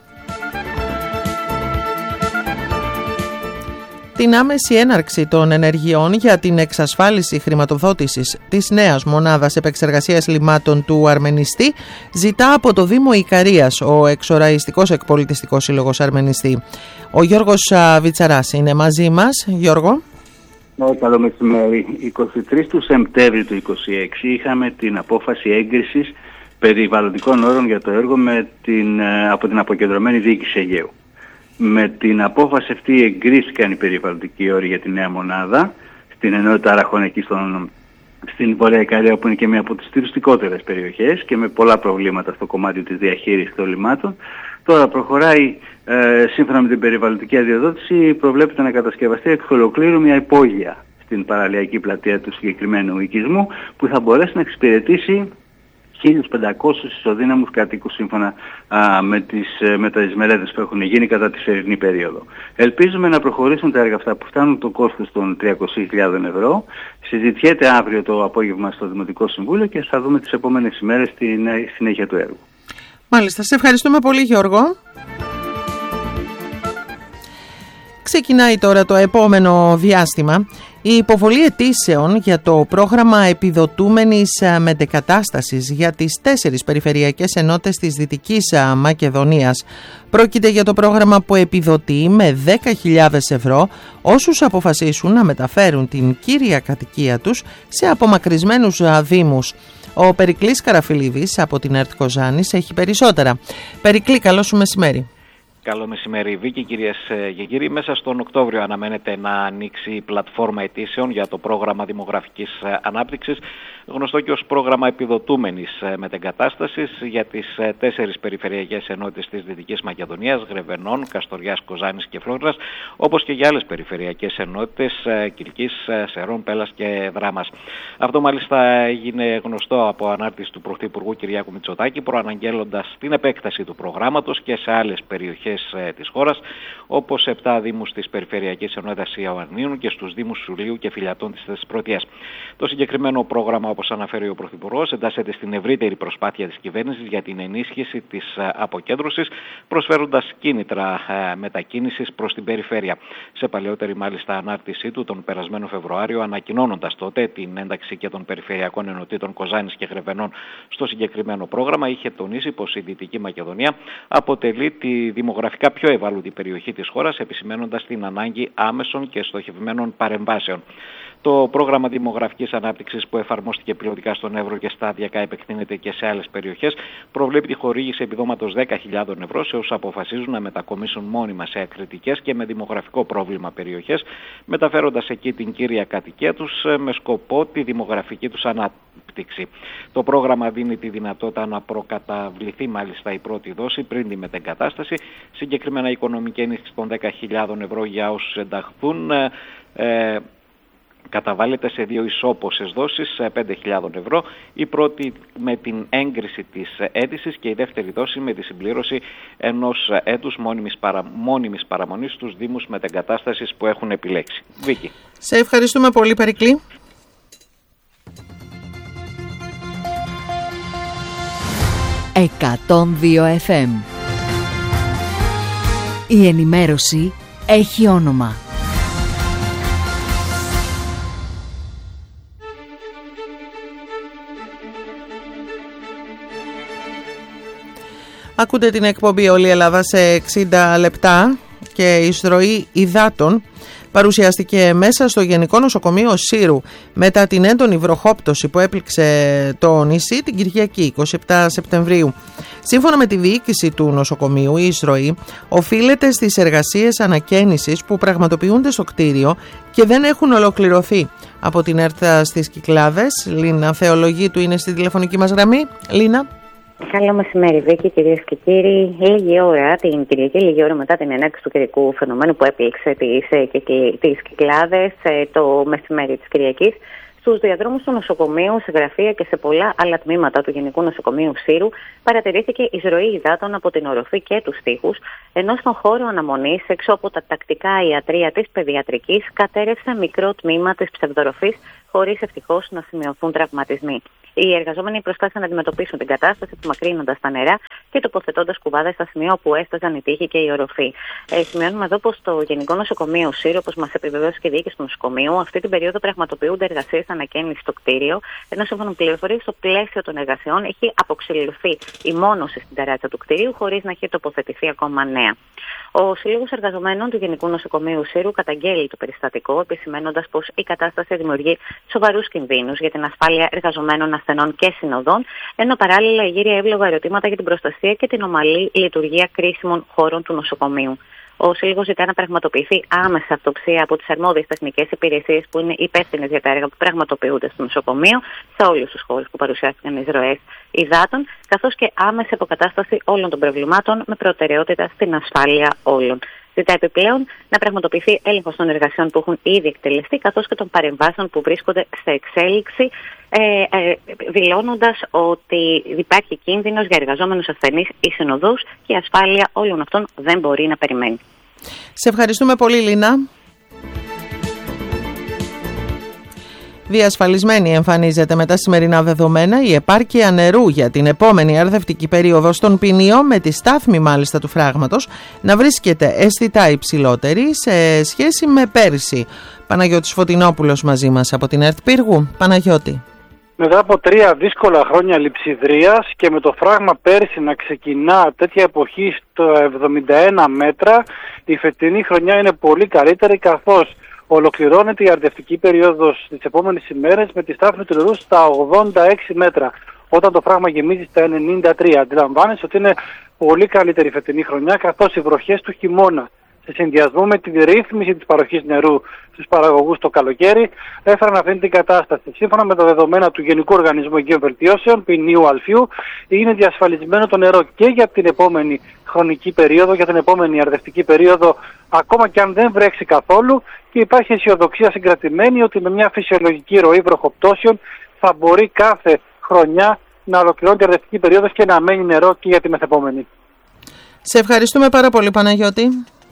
Την άμεση έναρξη των ενεργειών για την εξασφάλιση χρηματοδότησης της νέας μονάδας επεξεργασίας λιμάτων του Αρμενιστή ζητά από το Δήμο Ικαρίας ο εξοραϊστικός εκπολιτιστικός σύλλογος Αρμενιστή. Ο Γιώργος Βιτσαράς είναι μαζί μας. Γιώργο. Ναι, καλό μεσημέρι. εικοστή τρίτη του Σεπτέμβρη του είκοσι έξι είχαμε την απόφαση έγκρισης περιβαλλοντικών όρων για το έργο με την, από την αποκεντρωμένη διοίκηση Αιγαίου. Με την απόφαση αυτή εγκρίθηκαν οι περιβαλλοντικοί όροι για τη νέα μονάδα στην ενότητα Αραχών εκεί στον, στην Βορεια Ικαρία, που είναι και μία από τις τουριστικότερες περιοχές και με πολλά προβλήματα στο κομμάτι της διαχείρισης των λιμάτων. Τώρα προχωράει, ε, σύμφωνα με την περιβαλλοντική αδειοδότηση, προβλέπεται να κατασκευαστεί εξ ολοκλήρου μια υπόγεια στην παραλιακή πλατεία του συγκεκριμένου οικισμού, που θα μπορέσει να εξυπηρετήσει χίλιους πεντακόσιους ισοδύναμους κατοίκους σύμφωνα α, με, τις, με τις μελέτες που έχουν γίνει κατά τη φετινή περίοδο. Ελπίζουμε να προχωρήσουν τα έργα αυτά που φτάνουν το κόστος των τριακόσιες χιλιάδες ευρώ. Συζητιέται αύριο το απόγευμα στο Δημοτικό Συμβούλιο και θα δούμε τις επόμενες ημέρες τη συνέχεια του έργου. Μάλιστα, σε ευχαριστούμε πολύ, Γιώργο. Ξεκινάει τώρα το επόμενο διάστημα η υποβολή αιτήσεων για το πρόγραμμα επιδοτούμενης μετεκατάστασης για τις τέσσερις περιφερειακές ενότητες της Δυτικής Μακεδονίας. Πρόκειται για το πρόγραμμα που επιδοτεί με δέκα χιλιάδες ευρώ όσους αποφασίσουν να μεταφέρουν την κύρια κατοικία τους σε απομακρυσμένους δήμους. Ο Περικλής Καραφιλίδης από την ΕΡΤ Κοζάνης έχει περισσότερα. Περικλή, καλό σου μεσημέρι. Καλό μεσημέρι, Βίκη, κυρίες και κύριοι. Μέσα στον Οκτώβριο αναμένεται να ανοίξει η πλατφόρμα αιτήσεων για το πρόγραμμα δημογραφικής ανάπτυξης, γνωστό και ως πρόγραμμα επιδοτούμενης μετεγκατάστασης για τις τέσσερις περιφερειακές ενότητες της Δυτικής Μακεδονίας, Γρεβενών, Καστοριάς, Κοζάνης και Φλόρας, όπως και για άλλες περιφερειακές ενότητες Κιλκής, Σερών, Πέλας και Δράμας. Αυτό μάλιστα έγινε γνωστό από ανάρτηση του Πρωθυπουργού Κυριάκου Μητσοτάκη, προαναγγέλλοντας την επέκταση του προγράμματος και σε άλλες περιοχές της χώρας, όπως επτά δήμους της Περιφερειακής Ενότητας Ιωαννίνου και στους δήμους Σουλίου και Φιλιατών της Θεσπρωτείας. Το συγκεκριμένο πρόγραμμα, όπως αναφέρει ο Πρωθυπουργός, εντάσσεται στην ευρύτερη προσπάθεια της κυβέρνησης για την ενίσχυση της αποκέντρωσης, προσφέροντας κίνητρα μετακίνησης προς την περιφέρεια. Σε παλαιότερη μάλιστα ανάρτησή του τον περασμένο Φεβρουάριο, ανακοινώνοντας τότε την ένταξη και των περιφερειακών ενωτήτων Κοζάνης και Γρεβενών στο συγκεκριμένο πρόγραμμα, είχε τονίσει πως η Δυτική Μακεδονία αποτελεί τη δημογραφική γραφικά πιο ευάλωτη περιοχή της χώρας, επισημαίνοντας την ανάγκη άμεσων και στοχευμένων παρεμβάσεων. Το πρόγραμμα δημογραφικής ανάπτυξης, που εφαρμόστηκε πιλωτικά στον Εύρο και σταδιακά επεκτείνεται και σε άλλες περιοχές, προβλέπει τη χορήγηση επιδόματος δέκα χιλιάδες ευρώ σε όσους αποφασίζουν να μετακομίσουν μόνιμα σε ακριτικές και με δημογραφικό πρόβλημα περιοχές, μεταφέροντας εκεί την κύρια κατοικία τους με σκοπό τη δημογραφική τους ανάπτυξη. Το πρόγραμμα δίνει τη δυνατότητα να προκαταβληθεί μάλιστα η πρώτη δόση πριν τη μετεγκατάσταση. Συγκεκριμένα η οικονομική ενίσχυση των δέκα χιλιάδες ευρώ για όσους ενταχθούν ε, καταβάλλεται σε δύο ισόποσες δόσεις πέντε χιλιάδες ευρώ, η πρώτη με την έγκριση της αίτησης και η δεύτερη δόση με τη συμπλήρωση ενός έτους μόνιμης, παρα, μόνιμης παραμονής στους δήμους μετεγκατάστασης που έχουν επιλέξει. Βίκη. Σε ευχαριστούμε πολύ, Περικλή. εκατόν δύο εφ εμ. Η ενημέρωση έχει όνομα. Ακούτε την εκπομπή «Όλη η Ελλάδα» σε εξήντα λεπτά και η εισρωή υδάτων παρουσιάστηκε μέσα στο Γενικό Νοσοκομείο Σύρου μετά την έντονη βροχόπτωση που έπληξε το νησί την Κυριακή εικοστή εβδόμη Σεπτεμβρίου. Σύμφωνα με τη διοίκηση του νοσοκομείου, η εισρωή οφείλεται στις εργασίες ανακαίνησης που πραγματοποιούνται στο κτίριο και δεν έχουν ολοκληρωθεί. Από την ΕΡΤ στις Κυκλάδες, Λίνα Θεολογίτου είναι στη τηλεφωνική μας γραμμή. Λίνα. Καλό μεσημέρι, Βίκη, κυρίες και κύριοι. Λίγη ώρα, την Κυριακή, λίγη ώρα μετά την ενέργεια του καιρικού φαινομένου που έπληξε τις Κυκλάδες το μεσημέρι της Κυριακής, στους διαδρόμους του νοσοκομείου, σε γραφεία και σε πολλά άλλα τμήματα του Γενικού Νοσοκομείου Σύρου παρατηρήθηκε εισρωή υδάτων από την οροφή και τους τοίχους, ενώ στον χώρο αναμονής, έξω από τα τακτικά ιατρεία της παιδιατρικής, κατέρευσε μικρό τμήμα της ψευδοροφής, χωρίς ευτυχώς να σημειωθούν τραυματισμοί. Οι εργαζόμενοι προσπάθησαν να αντιμετωπίσουν την κατάσταση, απομακρύνοντας τα νερά και τοποθετώντας κουβάδες στα σημεία όπου έσταζαν η τοίχη και η οροφή. Ε, σημειώνουμε εδώ πως το Γενικό Νοσοκομείο Σύρου, όπως μας επιβεβαίωσε και η διοίκηση του νοσοκομείου, αυτή την περίοδο πραγματοποιούνται εργασίες ανακαίνησης στο κτίριο, ενώ σύμφωνα με πληροφορίες, στο πλαίσιο των εργασιών έχει αποξηλωθεί η μόνωση στην ταράτσα του κτίριου, χωρίς να έχει τοποθετηθεί ακόμα νέα. Ο Σύλλογος Εργαζομένων του Γενικού Νοσοκομείου Σύρου καταγγέλει το περιστατικό, επισημαίνοντας πως η κατάσταση δημιουργεί σοβαρούς κινδύνους για την ασφάλεια εργαζομένων, ασθενών και συνοδών, ενώ παράλληλα γύρει εύλογα ερωτήματα για την προστασία και την ομαλή λειτουργία κρίσιμων χώρων του νοσοκομείου. Ο Σύλλογος ζητά να πραγματοποιηθεί άμεσα αυτοψία από τις αρμόδιες τεχνικές υπηρεσίες που είναι υπεύθυνες για τα έργα που πραγματοποιούνται στο νοσοκομείο, σε όλους τους χώρους που παρουσιάστηκαν εισρωές υδάτων, καθώς και άμεση αποκατάσταση όλων των προβλημάτων με προτεραιότητα στην ασφάλεια όλων. Ζητά επιπλέον να πραγματοποιηθεί έλεγχος των εργασιών που έχουν ήδη εκτελεστεί, καθώς και των παρεμβάσεων που βρίσκονται σε εξέλιξη, ε, ε, δηλώνοντας ότι υπάρχει κίνδυνος για εργαζόμενους ασθενείς ή συνοδούς και η ασφάλεια όλων αυτών δεν μπορεί να περιμένει. Σε ευχαριστούμε πολύ, Λίνα. Διασφαλισμένη εμφανίζεται με τα σημερινά δεδομένα η επάρκεια νερού για την επόμενη αρδευτική περίοδο στον Ποινίο, με τη στάθμη μάλιστα του φράγματος να βρίσκεται αισθητά υψηλότερη σε σχέση με πέρυσι. Παναγιώτης Φωτεινόπουλος μαζί μας από την ΕΡΤ Πύργου. Παναγιώτη. Μετά από τρία δύσκολα χρόνια λειψιδρίας και με το φράγμα πέρσι να ξεκινά τέτοια εποχή στο εβδομήντα ένα μέτρα, η φετινή χρονιά είναι πολύ καλύτερη, καθώς Ολοκληρώνεται η αρδευτική περίοδος τις επόμενες ημέρες με τη στάθμη του νερού στα ογδόντα έξι μέτρα, όταν το φράγμα γεμίζει στα ενενήντα τρία. Αντιλαμβάνεσαι ότι είναι πολύ καλύτερη φετινή χρονιά, καθώς οι βροχές του χειμώνα, σε συνδυασμό με τη ρύθμιση της παροχής νερού στους παραγωγούς το καλοκαίρι, έφεραν αυτή την κατάσταση. Σύμφωνα με τα δεδομένα του Γενικού Οργανισμού Αιγαίων Βελτιώσεων, ποινίου Αλφιού, είναι διασφαλισμένο το νερό και για την επόμενη χρονική περίοδο, για την επόμενη αρδευτική περίοδο, ακόμα και αν δεν βρέξει καθόλου, και υπάρχει αισιοδοξία συγκρατημένη ότι με μια φυσιολογική ροή βροχοπτώσεων θα μπορεί κάθε χρονιά να ολοκληρώνει την αρδευτική περίοδος και να μένει νερό και για τη μεθεπόμενη. Σε ευχαριστούμε πάρα πολύ, Παναγιώτη.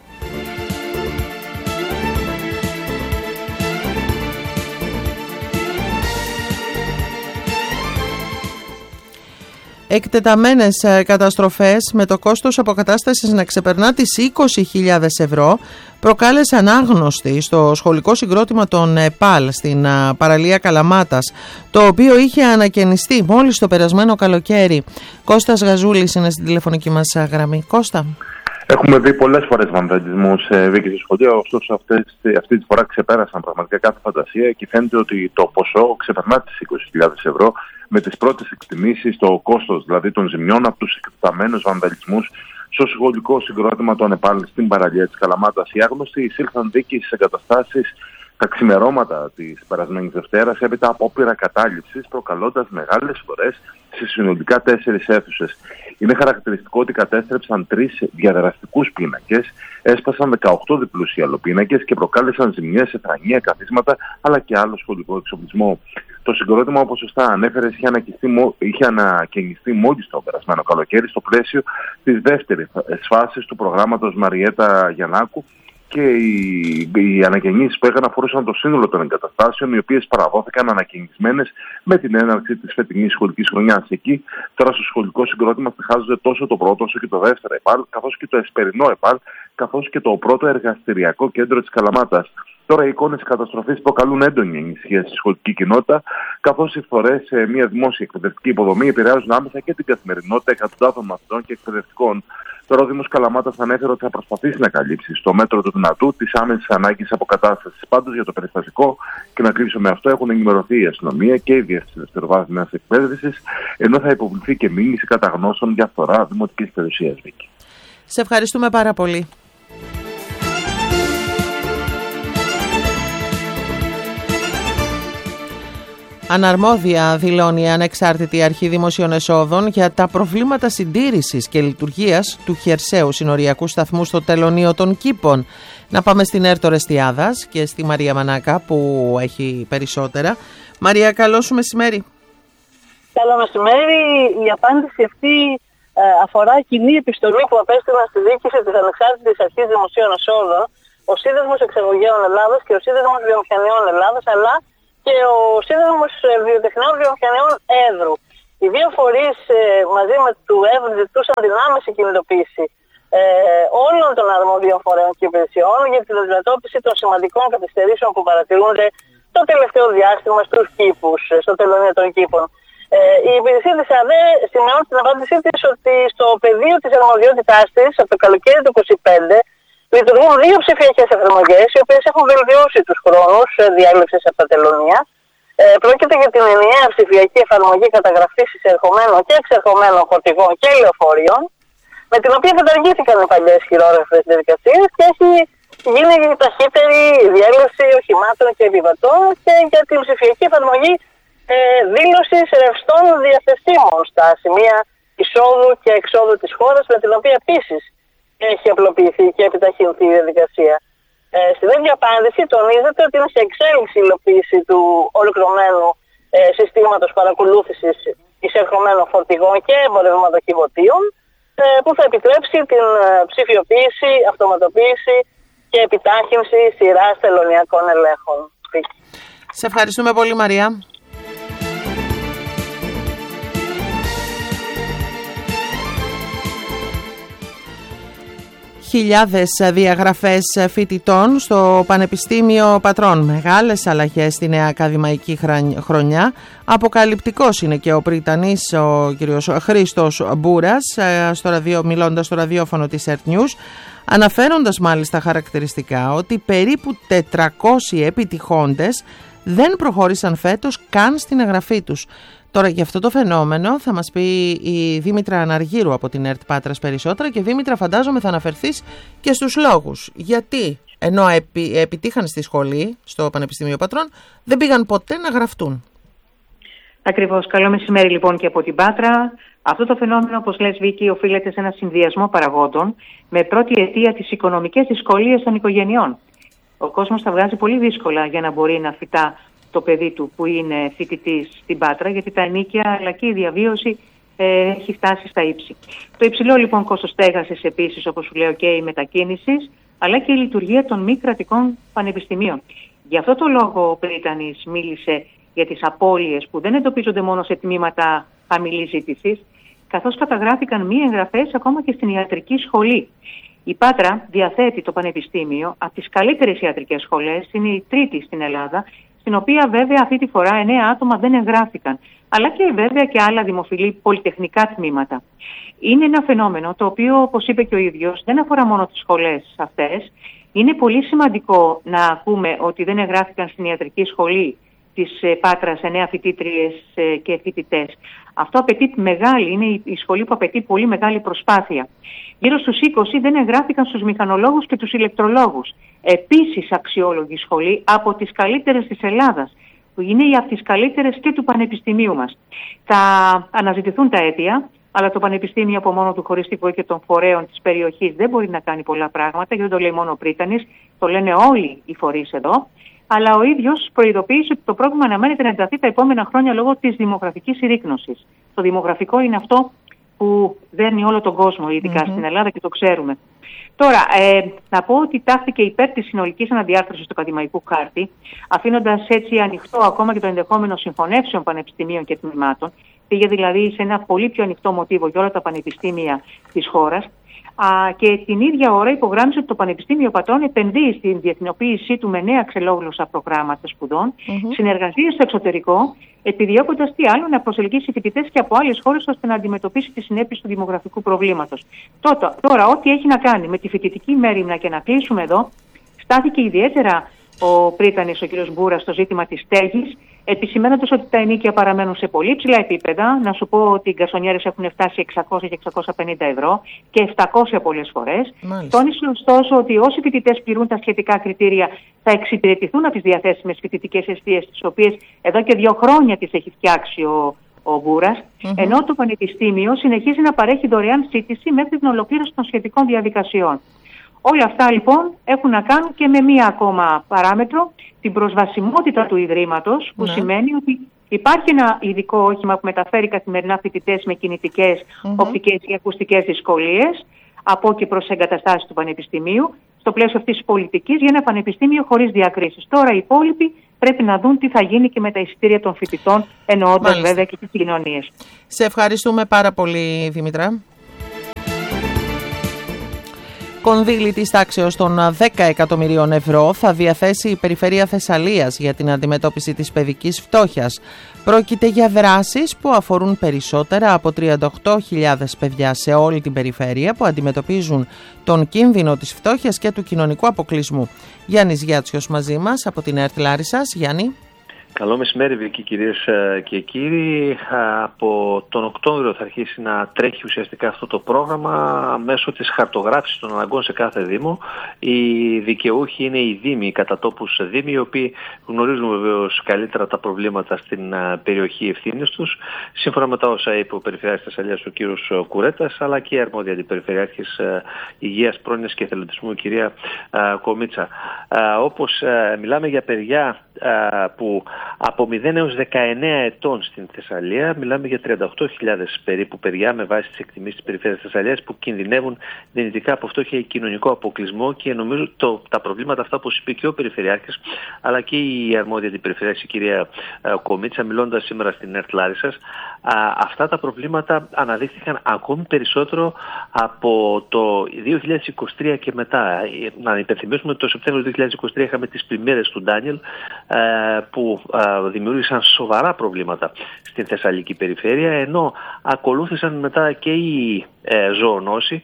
Εκτεταμένες καταστροφές με το κόστος αποκατάστασης να ξεπερνά τις είκοσι χιλιάδες ευρώ προκάλεσαν άγνωστη στο σχολικό συγκρότημα των ΕΠΑΛ στην παραλία Καλαμάτας, το οποίο είχε ανακαινιστεί μόλις το περασμένο καλοκαίρι. Κώστας Γαζούλης είναι στην τηλεφωνική μας γραμμή. Κώστα. Έχουμε δει πολλές φορές βανδαλισμούς Βίκη στο σχολείο, ωστόσο αυτές, αυτή τη φορά ξεπέρασαν πραγματικά κάθε φαντασία και φαίνεται ότι το ποσό ξεπερνά τις είκοσι χιλιάδες ευρώ, με τις πρώτες εκτιμήσεις, το κόστος δηλαδή των ζημιών από τους εκτεταμένους βανδαλισμούς στο σχολικό συγκρότημα των ΕΠΑΛ στην παραλία της Καλαμάτας. Οι άγνωστοι εισήλθαν δίκη στις εγκαταστάσεις τα ξημερώματα της περασμένης Δευτέρας έπειτα από απόπειρα κατάληψης, προκαλώντας μεγάλες φορές σε συνολικά τέσσερις αίθουσες. Είναι χαρακτηριστικό ότι κατέστρεψαν τρεις διαδραστικούς πίνακες, έσπασαν δεκαοκτώ διπλούς ιαλοπίνακες και προκάλεσαν ζημιές σε θρανία, καθίσματα αλλά και άλλο σχολικό εξοπλισμό. Το συγκρότημα, όπως σωστά ανέφερες, είχε, είχε ανακαινιστεί μόλις το περασμένο καλοκαίρι στο πλαίσιο της δεύτερης φάσης του προγράμματος Μαριέτα Γιαννάκου, και οι, οι ανακαινήσεις που έκαναν αφορούσαν το σύνολο των εγκαταστάσεων, οι οποίες παραδόθηκαν ανακαινισμένες με την έναρξη της φετινής σχολικής χρονιάς. Εκεί τώρα στο σχολικό συγκρότημα στοιχάζονται τόσο το πρώτο όσο και το δεύτερο ΕΠΑΛ, καθώς και το εσπερινό ΕΠΑΛ, καθώς και το πρώτο εργαστηριακό κέντρο της Καλαμάτας. Τώρα οι εικόνες καταστροφής προκαλούν έντονη ανησυχία στη σχολική κοινότητα, καθώς οι φθορές σε μια δημόσια εκπαιδευτική υποδομή επηρεάζουν άμεσα και την καθημερινότητα εκατοντάδων μαθητών και εκπαιδευτικών. Τώρα ο Δήμος Καλαμάτας ανέφερε ότι θα προσπαθήσει να καλύψει στο μέτρο του δυνατού τις άμεσες ανάγκες αποκατάστασης. Πάντως για το περιστατικό, και να κλείσω με αυτό, έχουν ενημερωθεί η αστυνομία και η Διεύθυνση Δευτεροβάθμιας Εκπαίδευσης, ενώ θα υποβληθεί και μήνυση καταγνώσεων για φθορά δημοτικής περιουσίας. Βίκη. Σε ευχαριστούμε πάρα πολύ. Αναρμόδια δηλώνει η Ανεξάρτητη Αρχή Δημοσίων Εσόδων για τα προβλήματα συντήρησης και λειτουργίας του χερσαίου συνοριακού σταθμού στο τελωνείο των Κήπων. Να πάμε στην Έρτο Ρεστιάδας και στη Μαρία Μανάκα που έχει περισσότερα. Μαρία, καλό σου μεσημέρι. Καλό μεσημέρι. Η απάντηση αυτή ε, αφορά κοινή επιστολή που απέστειλαν στη διοίκηση της Ανεξάρτητης Αρχής Δημοσίων Εσόδων ο Σύνδεσμος Εξαγωγέων Ελλάδας και ο Σύνδεσμος Βιομηχανιών Ελλάδας, αλλά και ο Σύνδεσμος Βιοτεχνιών Βιομηχανιών Έδρου. Οι δύο φορείς ε, μαζί με του Έδρου ζητούσαν την άμεση κινητοποίηση ε, όλων των αρμόδιων φορέων και υπηρεσιών για την αντιμετώπιση των σημαντικών καθυστερήσεων που παρατηρούνται το τελευταίο διάστημα στους κήπους, στο τελωνείο των κήπων. Ε, η υπηρεσία της ΑΔΕ σημειώνει στην απάντησή της ότι στο πεδίο της αρμοδιότητάς της από το καλοκαίρι του είκοσι πέντε λειτουργούν δύο ψηφιακές εφαρμογές, οι οποίες έχουν βελτιώσει τους χρόνους διάλευσης από τα τελωνία. Ε, πρόκειται για την ενιαία ψηφιακή εφαρμογή καταγραφής εισερχομένων και εξερχομένων φορτηγών και λεωφορείων, με την οποία καταργήθηκαν οι παλιές χειρόγραφες διαδικασίες και έχει γίνει η ταχύτερη διέλευση οχημάτων και επιβατών, και για την ψηφιακή εφαρμογή ε, δήλωσης ρευστών διαθεσίμων στα σημεία εισόδου και εξόδου της χώρας, με την οποία επίσης έχει απλοποιηθεί και επιταχυνθεί η διαδικασία. Ε, στην ίδια απάντηση τονίζεται ότι είναι σε εξέλιξη η υλοποίηση του ολοκληρωμένου ε, συστήματος παρακολούθησης εισερχομένων φορτηγών και εμπορευματοκιβωτίων, ε, που θα επιτρέψει την ε, ψηφιοποίηση, αυτοματοποίηση και επιτάχυνση σειράς τελωνιακών ελέγχων. Σε ευχαριστούμε πολύ, Μαρία. Χιλιάδες διαγραφές φοιτητών στο Πανεπιστήμιο Πατρών. Μεγάλες αλλαγές στη νέα ακαδημαϊκή χρονιά. Αποκαλυπτικός είναι και ο πρίτανης, ο κ. Χρήστος Μπούρας, στο ραδιο, μιλώντας στο ραδιόφωνο της Earth News, αναφέροντας μάλιστα χαρακτηριστικά ότι περίπου τετρακόσιοι επιτυχώντες δεν προχώρησαν φέτος καν στην εγγραφή τους. Τώρα για αυτό το φαινόμενο θα μας πει η Δήμητρα Αναργύρου από την ΕΡΤ Πάτρας περισσότερα και Δήμητρα, φαντάζομαι θα αναφερθείς και στους λόγους. Γιατί ενώ επι, επιτύχαν στη σχολή, στο Πανεπιστήμιο Πατρών, δεν πήγαν ποτέ να γραφτούν. Ακριβώς. Καλό μεσημέρι λοιπόν και από την Πάτρα. Αυτό το φαινόμενο, όπως λες Βίκη, οφείλεται σε ένα συνδυασμό παραγόντων με πρώτη αιτία τις οικονομικές δυσκολίες των οικογενειών. Ο κόσμος τα βγάζει πολύ δύσκολα για να μπορεί να φυτά το παιδί του που είναι φοιτητής στην Πάτρα, γιατί τα ενοίκια αλλά και η διαβίωση ε, έχει φτάσει στα ύψη. Το υψηλό λοιπόν κόστος στέγασης επίσης, όπως σου λέω, και η μετακίνησης, αλλά και η λειτουργία των μη κρατικών πανεπιστημίων. Γι' αυτό το λόγο ο πρίτανης μίλησε για τις απώλειες που δεν εντοπίζονται μόνο σε τμήματα χαμηλής ζήτησης, καθώς καταγράφηκαν μη εγγραφές ακόμα και στην ιατρική σχολή. Η Πάτρα διαθέτει το Πανεπιστήμιο από τις καλύτερες ιατρικές σχολές, είναι η τρίτη στην Ελλάδα, στην οποία βέβαια αυτή τη φορά εννέα άτομα δεν εγγράφηκαν, αλλά και βέβαια και άλλα δημοφιλή πολυτεχνικά τμήματα. Είναι ένα φαινόμενο το οποίο, όπως είπε και ο ίδιος, δεν αφορά μόνο τις σχολές αυτές. Είναι πολύ σημαντικό να ακούμε ότι δεν εγγράφηκαν στην ιατρική σχολή της Πάτρας εννέα φοιτήτριες και φοιτητές. Αυτό απαιτεί μεγάλη, είναι η σχολή που απαιτεί πολύ μεγάλη προσπάθεια. Γύρω στους είκοσι δεν εγγράφηκαν στους μηχανολόγους και τους ηλεκτρολόγους. Επίσης αξιόλογη σχολή, από τις καλύτερες της Ελλάδας, που είναι από τις καλύτερες και του Πανεπιστημίου μας. Θα αναζητηθούν τα αίτια, αλλά το Πανεπιστήμιο από μόνο του, χωρίς τη βοήθεια των φορέων της περιοχής, δεν μπορεί να κάνει πολλά πράγματα, γιατί δεν το λέει μόνο ο πρίτανης, το λένε όλοι οι φορείς εδώ. Αλλά ο ίδιος προειδοποίησε ότι το πρόβλημα αναμένεται να ενταθεί τα επόμενα χρόνια λόγω της δημογραφικής συρρίκνωσης. Το δημογραφικό είναι αυτό που δέρνει όλο τον κόσμο, ειδικά mm-hmm. στην Ελλάδα, και το ξέρουμε. Τώρα, ε, να πω ότι τάχθηκε υπέρ της συνολικής αναδιάρθρωσης του ακαδημαϊκού χάρτη, αφήνοντας έτσι ανοιχτό ακόμα και το ενδεχόμενο συγχωνεύσεων πανεπιστημίων και τμήματων. Πήγε δηλαδή σε ένα πολύ πιο ανοιχτό μοτίβο για όλα τα πανεπιστήμια της χώρας. Α, και την ίδια ώρα υπογράμμισε ότι το Πανεπιστήμιο Πατρών επενδύει στην διεθνοποίησή του με νέα ξελόγλωσσα προγράμματα σπουδών, mm-hmm. συνεργασίες στο εξωτερικό, επιδιώκοντας τι άλλο να προσελκύσει φοιτητές και από άλλες χώρες ώστε να αντιμετωπίσει τις συνέπειες του δημογραφικού προβλήματος. Τώρα, τώρα, ό,τι έχει να κάνει με τη φοιτητική μέριμνα, και να κλείσουμε εδώ, στάθηκε ιδιαίτερα ο πρίτανης, ο κ. Μπούρας, στο ζήτημα της στέγης, επισημαίνοντας ότι τα ενοίκια παραμένουν σε πολύ ψηλά επίπεδα. Να σου πω ότι οι γκαρσονιέρες έχουν φτάσει εξακόσια και εξακόσια πενήντα ευρώ και επτακόσια πολλές φορές. Τόνισε ωστόσο ότι όσοι φοιτητές πληρούν τα σχετικά κριτήρια θα εξυπηρετηθούν από τις διαθέσιμες φοιτητικές εστίες, τις οποίες εδώ και δύο χρόνια τις έχει φτιάξει ο, ο Μπούρας, mm-hmm. ενώ το Πανεπιστήμιο συνεχίζει να παρέχει δωρεάν σύντηση μέχρι την ολοκλήρωση των σχετικών διαδικασιών. Όλα αυτά λοιπόν έχουν να κάνουν και με μία ακόμα παράμετρο, την προσβασιμότητα του Ιδρύματος, που ναι. σημαίνει ότι υπάρχει ένα ειδικό όχημα που μεταφέρει καθημερινά φοιτητές με κινητικές, mm-hmm. οπτικές και ακουστικές δυσκολίες από και προς εγκαταστάσεις του Πανεπιστημίου, στο πλαίσιο αυτής της πολιτικής, για ένα πανεπιστήμιο χωρίς διακρίσεις. Τώρα οι υπόλοιποι πρέπει να δουν τι θα γίνει και με τα εισιτήρια των φοιτητών, εννοώντας βέβαια και τις κοινωνίες. Σε ευχαριστούμε πάρα πολύ, Δήμητρα. Κονδύλι της τάξεως των δέκα εκατομμυρίων ευρώ θα διαθέσει η Περιφέρεια Θεσσαλίας για την αντιμετώπιση της παιδικής φτώχειας. Πρόκειται για δράσεις που αφορούν περισσότερα από τριάντα οκτώ χιλιάδες παιδιά σε όλη την περιφέρεια που αντιμετωπίζουν τον κίνδυνο της φτώχειας και του κοινωνικού αποκλεισμού. Γιάννης Γιάτσιος μαζί μας από την ΕΡΤ Λάρισσας. Γιάννη. Καλό μεσημέρι, Βίκη, κυρίες και κύριοι. Από τον Οκτώβριο θα αρχίσει να τρέχει ουσιαστικά αυτό το πρόγραμμα μέσω της χαρτογράφησης των αναγκών σε κάθε Δήμο. Οι δικαιούχοι είναι οι Δήμοι, οι κατατόπους Δήμοι, οι οποίοι γνωρίζουν βεβαίως καλύτερα τα προβλήματα στην περιοχή ευθύνης τους, σύμφωνα με τα όσα είπε ο Περιφερειάρχης Θεσσαλίας, ο κύριος Κουρέτας, αλλά και η αρμόδια αντιπεριφερειάρχης Υγείας, Πρόνοιας και Εθελοντισμού, η κυρία Κομίτσα. Όπως μιλάμε για παιδιά που από μηδέν έως δεκαεννέα ετών στην Θεσσαλία. Μιλάμε για τριάντα οκτώ χιλιάδες περίπου παιδιά με βάση τις εκτιμήσεις της περιφέρειας της Θεσσαλίας που κινδυνεύουν δυνητικά από φτώχεια ή κοινωνικό αποκλεισμό, και νομίζω το, τα προβλήματα αυτά, όπως είπε και ο Περιφερειάρχης αλλά και η αρμόδια την Περιφερειάρχη, η κυρία Κομίτσα, μιλώντας σήμερα στην ΕΡΤ Λάρισσας, αυτά τα προβλήματα αναδείχθηκαν ακόμη περισσότερο από το δύο χιλιάδες είκοσι τρία και μετά. Να υπενθυμίσουμε ότι το Σεπτέμβριο του δύο χιλιάδες είκοσι τρία είχαμε τις πλημμύρες του Ντάνιελ που δημιούργησαν σοβαρά προβλήματα στην Θεσσαλική περιφέρεια, ενώ ακολούθησαν μετά και οι ζωονόσοι,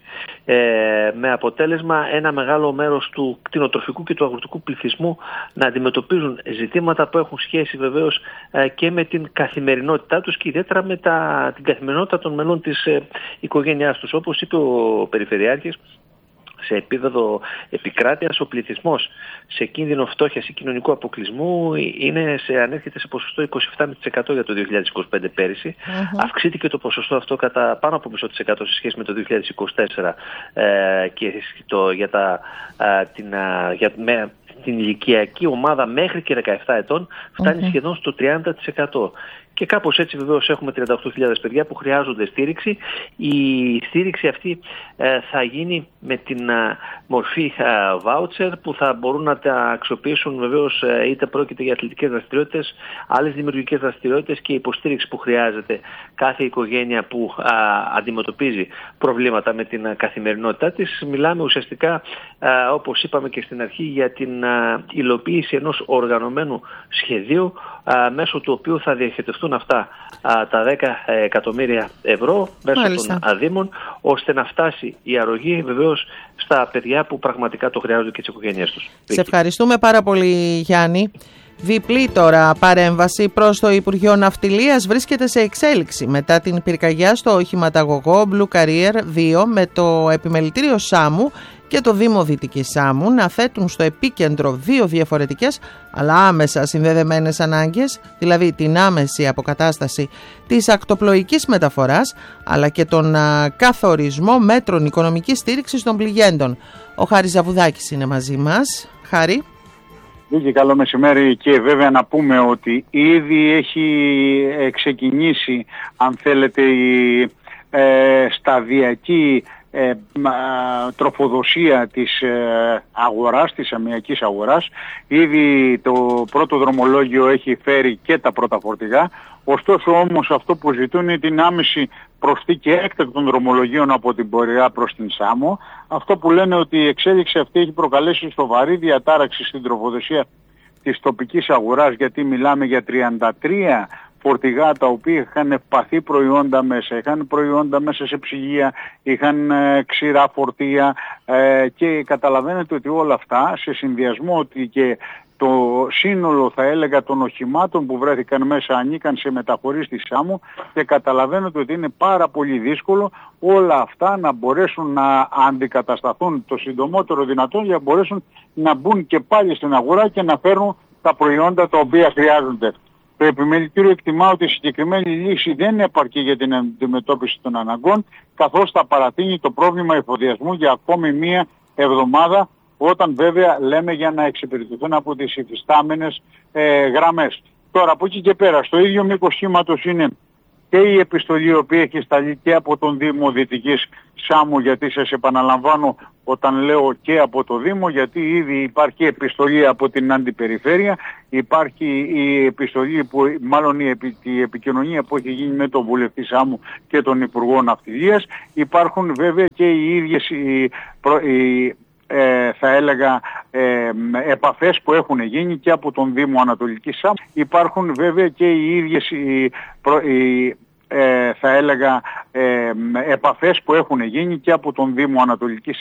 με αποτέλεσμα ένα μεγάλο μέρος του κτηνοτροφικού και του αγροτικού πληθυσμού να αντιμετωπίζουν ζητήματα που έχουν σχέση βεβαίως και με την καθημερινότητά τους και ιδιαίτερα με τα, την καθημερινότητα των μελών της οικογένειάς τους. Όπως είπε ο Περιφερειάρχης, σε επίπεδο επικράτειας ο πληθυσμός σε κίνδυνο φτώχειας ή κοινωνικού αποκλεισμού είναι σε, ανέρχεται σε ποσοστό είκοσι επτά τοις εκατό για το δύο χιλιάδες είκοσι πέντε πέρυσι. Mm-hmm. Αυξήθηκε το ποσοστό αυτό κατά πάνω από μισό της εκατό σε σχέση με το δύο χιλιάδες είκοσι τέσσερα ε, και το, για, τα, ε, την, ε, για, με, την ηλικιακή ομάδα μέχρι και δεκαεπτά ετών φτάνει mm-hmm. σχεδόν στο τριάντα τοις εκατό. Και κάπως έτσι βεβαίως έχουμε τριάντα οκτώ χιλιάδες παιδιά που χρειάζονται στήριξη. Η στήριξη αυτή ε, θα γίνει με την ε, μορφή ε, voucher που θα μπορούν να τα αξιοποιήσουν βεβαίως ε, είτε πρόκειται για αθλητικές δραστηριότητες, άλλες δημιουργικές δραστηριότητες και υποστήριξη που χρειάζεται κάθε οικογένεια που ε, αντιμετωπίζει προβλήματα με την ε, καθημερινότητά της. Μιλάμε ουσιαστικά, ε, όπως είπαμε και στην αρχή, για την ε, υλοποίηση ενός οργανωμένου σχεδίου ε, μέσω του οποίου θα διαχειριστούν αυτά α, τα δέκα εκατομμύρια ευρώ μέσω Μάλιστα. των δήμων, ώστε να φτάσει η αρρωγή βεβαίως στα παιδιά που πραγματικά το χρειάζονται και τις οικογένειές τους. Σε ευχαριστούμε πάρα πολύ, Γιάννη. Διπλή τώρα παρέμβαση προς το Υπουργείο Ναυτιλίας βρίσκεται σε εξέλιξη μετά την πυρκαγιά στο οχηματαγωγό Blue Carrier δύο με το επιμελητήριο Σάμου και το Δήμο Δυτικής Σάμου να θέτουν στο επίκεντρο δύο διαφορετικές αλλά άμεσα συνδεδεμένες ανάγκες, δηλαδή την άμεση αποκατάσταση της ακτοπλοϊκής μεταφοράς αλλά και τον α, καθορισμό μέτρων οικονομικής στήριξης των πληγέντων. Ο Χάρης Ζαβουδάκης είναι μαζί μας. Χάρη. Βίκη, καλό μεσημέρι, και βέβαια να πούμε ότι ήδη έχει ξεκινήσει, αν θέλετε, η ε, σταδιακή ε, τροφοδοσία της ε, αγοράς, της αμυακής αγοράς. Ήδη το πρώτο δρομολόγιο έχει φέρει και τα πρώτα φορτηγά. Ωστόσο όμως αυτό που ζητούν είναι την άμεση προσθήκη έκτακτων δρομολογίων από την Πορεά προς την Σάμο. Αυτό που λένε ότι η εξέλιξη αυτή έχει προκαλέσει σοβαρή διατάραξη στην τροφοδοσία της τοπικής αγοράς, γιατί μιλάμε για τριάντα τρία φορτηγά τα οποία είχαν παθεί προϊόντα μέσα, είχαν προϊόντα μέσα σε ψυγεία, είχαν ε, ξηρά φορτία ε, και καταλαβαίνετε ότι όλα αυτά σε συνδυασμό ότι και το σύνολο, θα έλεγα, των οχημάτων που βρέθηκαν μέσα ανήκαν σε μεταφορείς της Σάμου, και καταλαβαίνετε ότι είναι πάρα πολύ δύσκολο όλα αυτά να μπορέσουν να αντικατασταθούν το συντομότερο δυνατόν για να μπορέσουν να μπουν και πάλι στην αγορά και να φέρουν τα προϊόντα τα οποία χρειάζονται. Το επιμελητήριο εκτιμά ότι η συγκεκριμένη λύση δεν επαρκεί για την αντιμετώπιση των αναγκών, καθώς θα παρατείνει το πρόβλημα εφοδιασμού για ακόμη μία εβδομάδα, όταν βέβαια λέμε για να εξυπηρετηθούν από τις υφιστάμενες ε, γραμμές. Τώρα από εκεί και πέρα, στο ίδιο μήκος κύματος είναι και η επιστολή η οποία έχει σταλεί και από τον Δήμο Δυτικής Σάμου, γιατί σας επαναλαμβάνω όταν λέω και από το Δήμο, γιατί ήδη υπάρχει επιστολή από την Αντιπεριφέρεια, υπάρχει η επιστολή, που, μάλλον η, επι, η επικοινωνία που έχει γίνει με τον Βουλευτή Σάμου και τον Υπουργό Ναυτιλίας. Υπάρχουν βέβαια και οι ίδιες οι, οι, Ε, θα έλεγα ε, επαφές που έχουν γίνει και από τον Δήμο Ανατολικής Σάμου. Υπάρχουν βέβαια και οι ίδιες οι, προ, οι, ε, θα έλεγα ε, επαφές που έχουν γίνει και από τον Δήμο Ανατολικής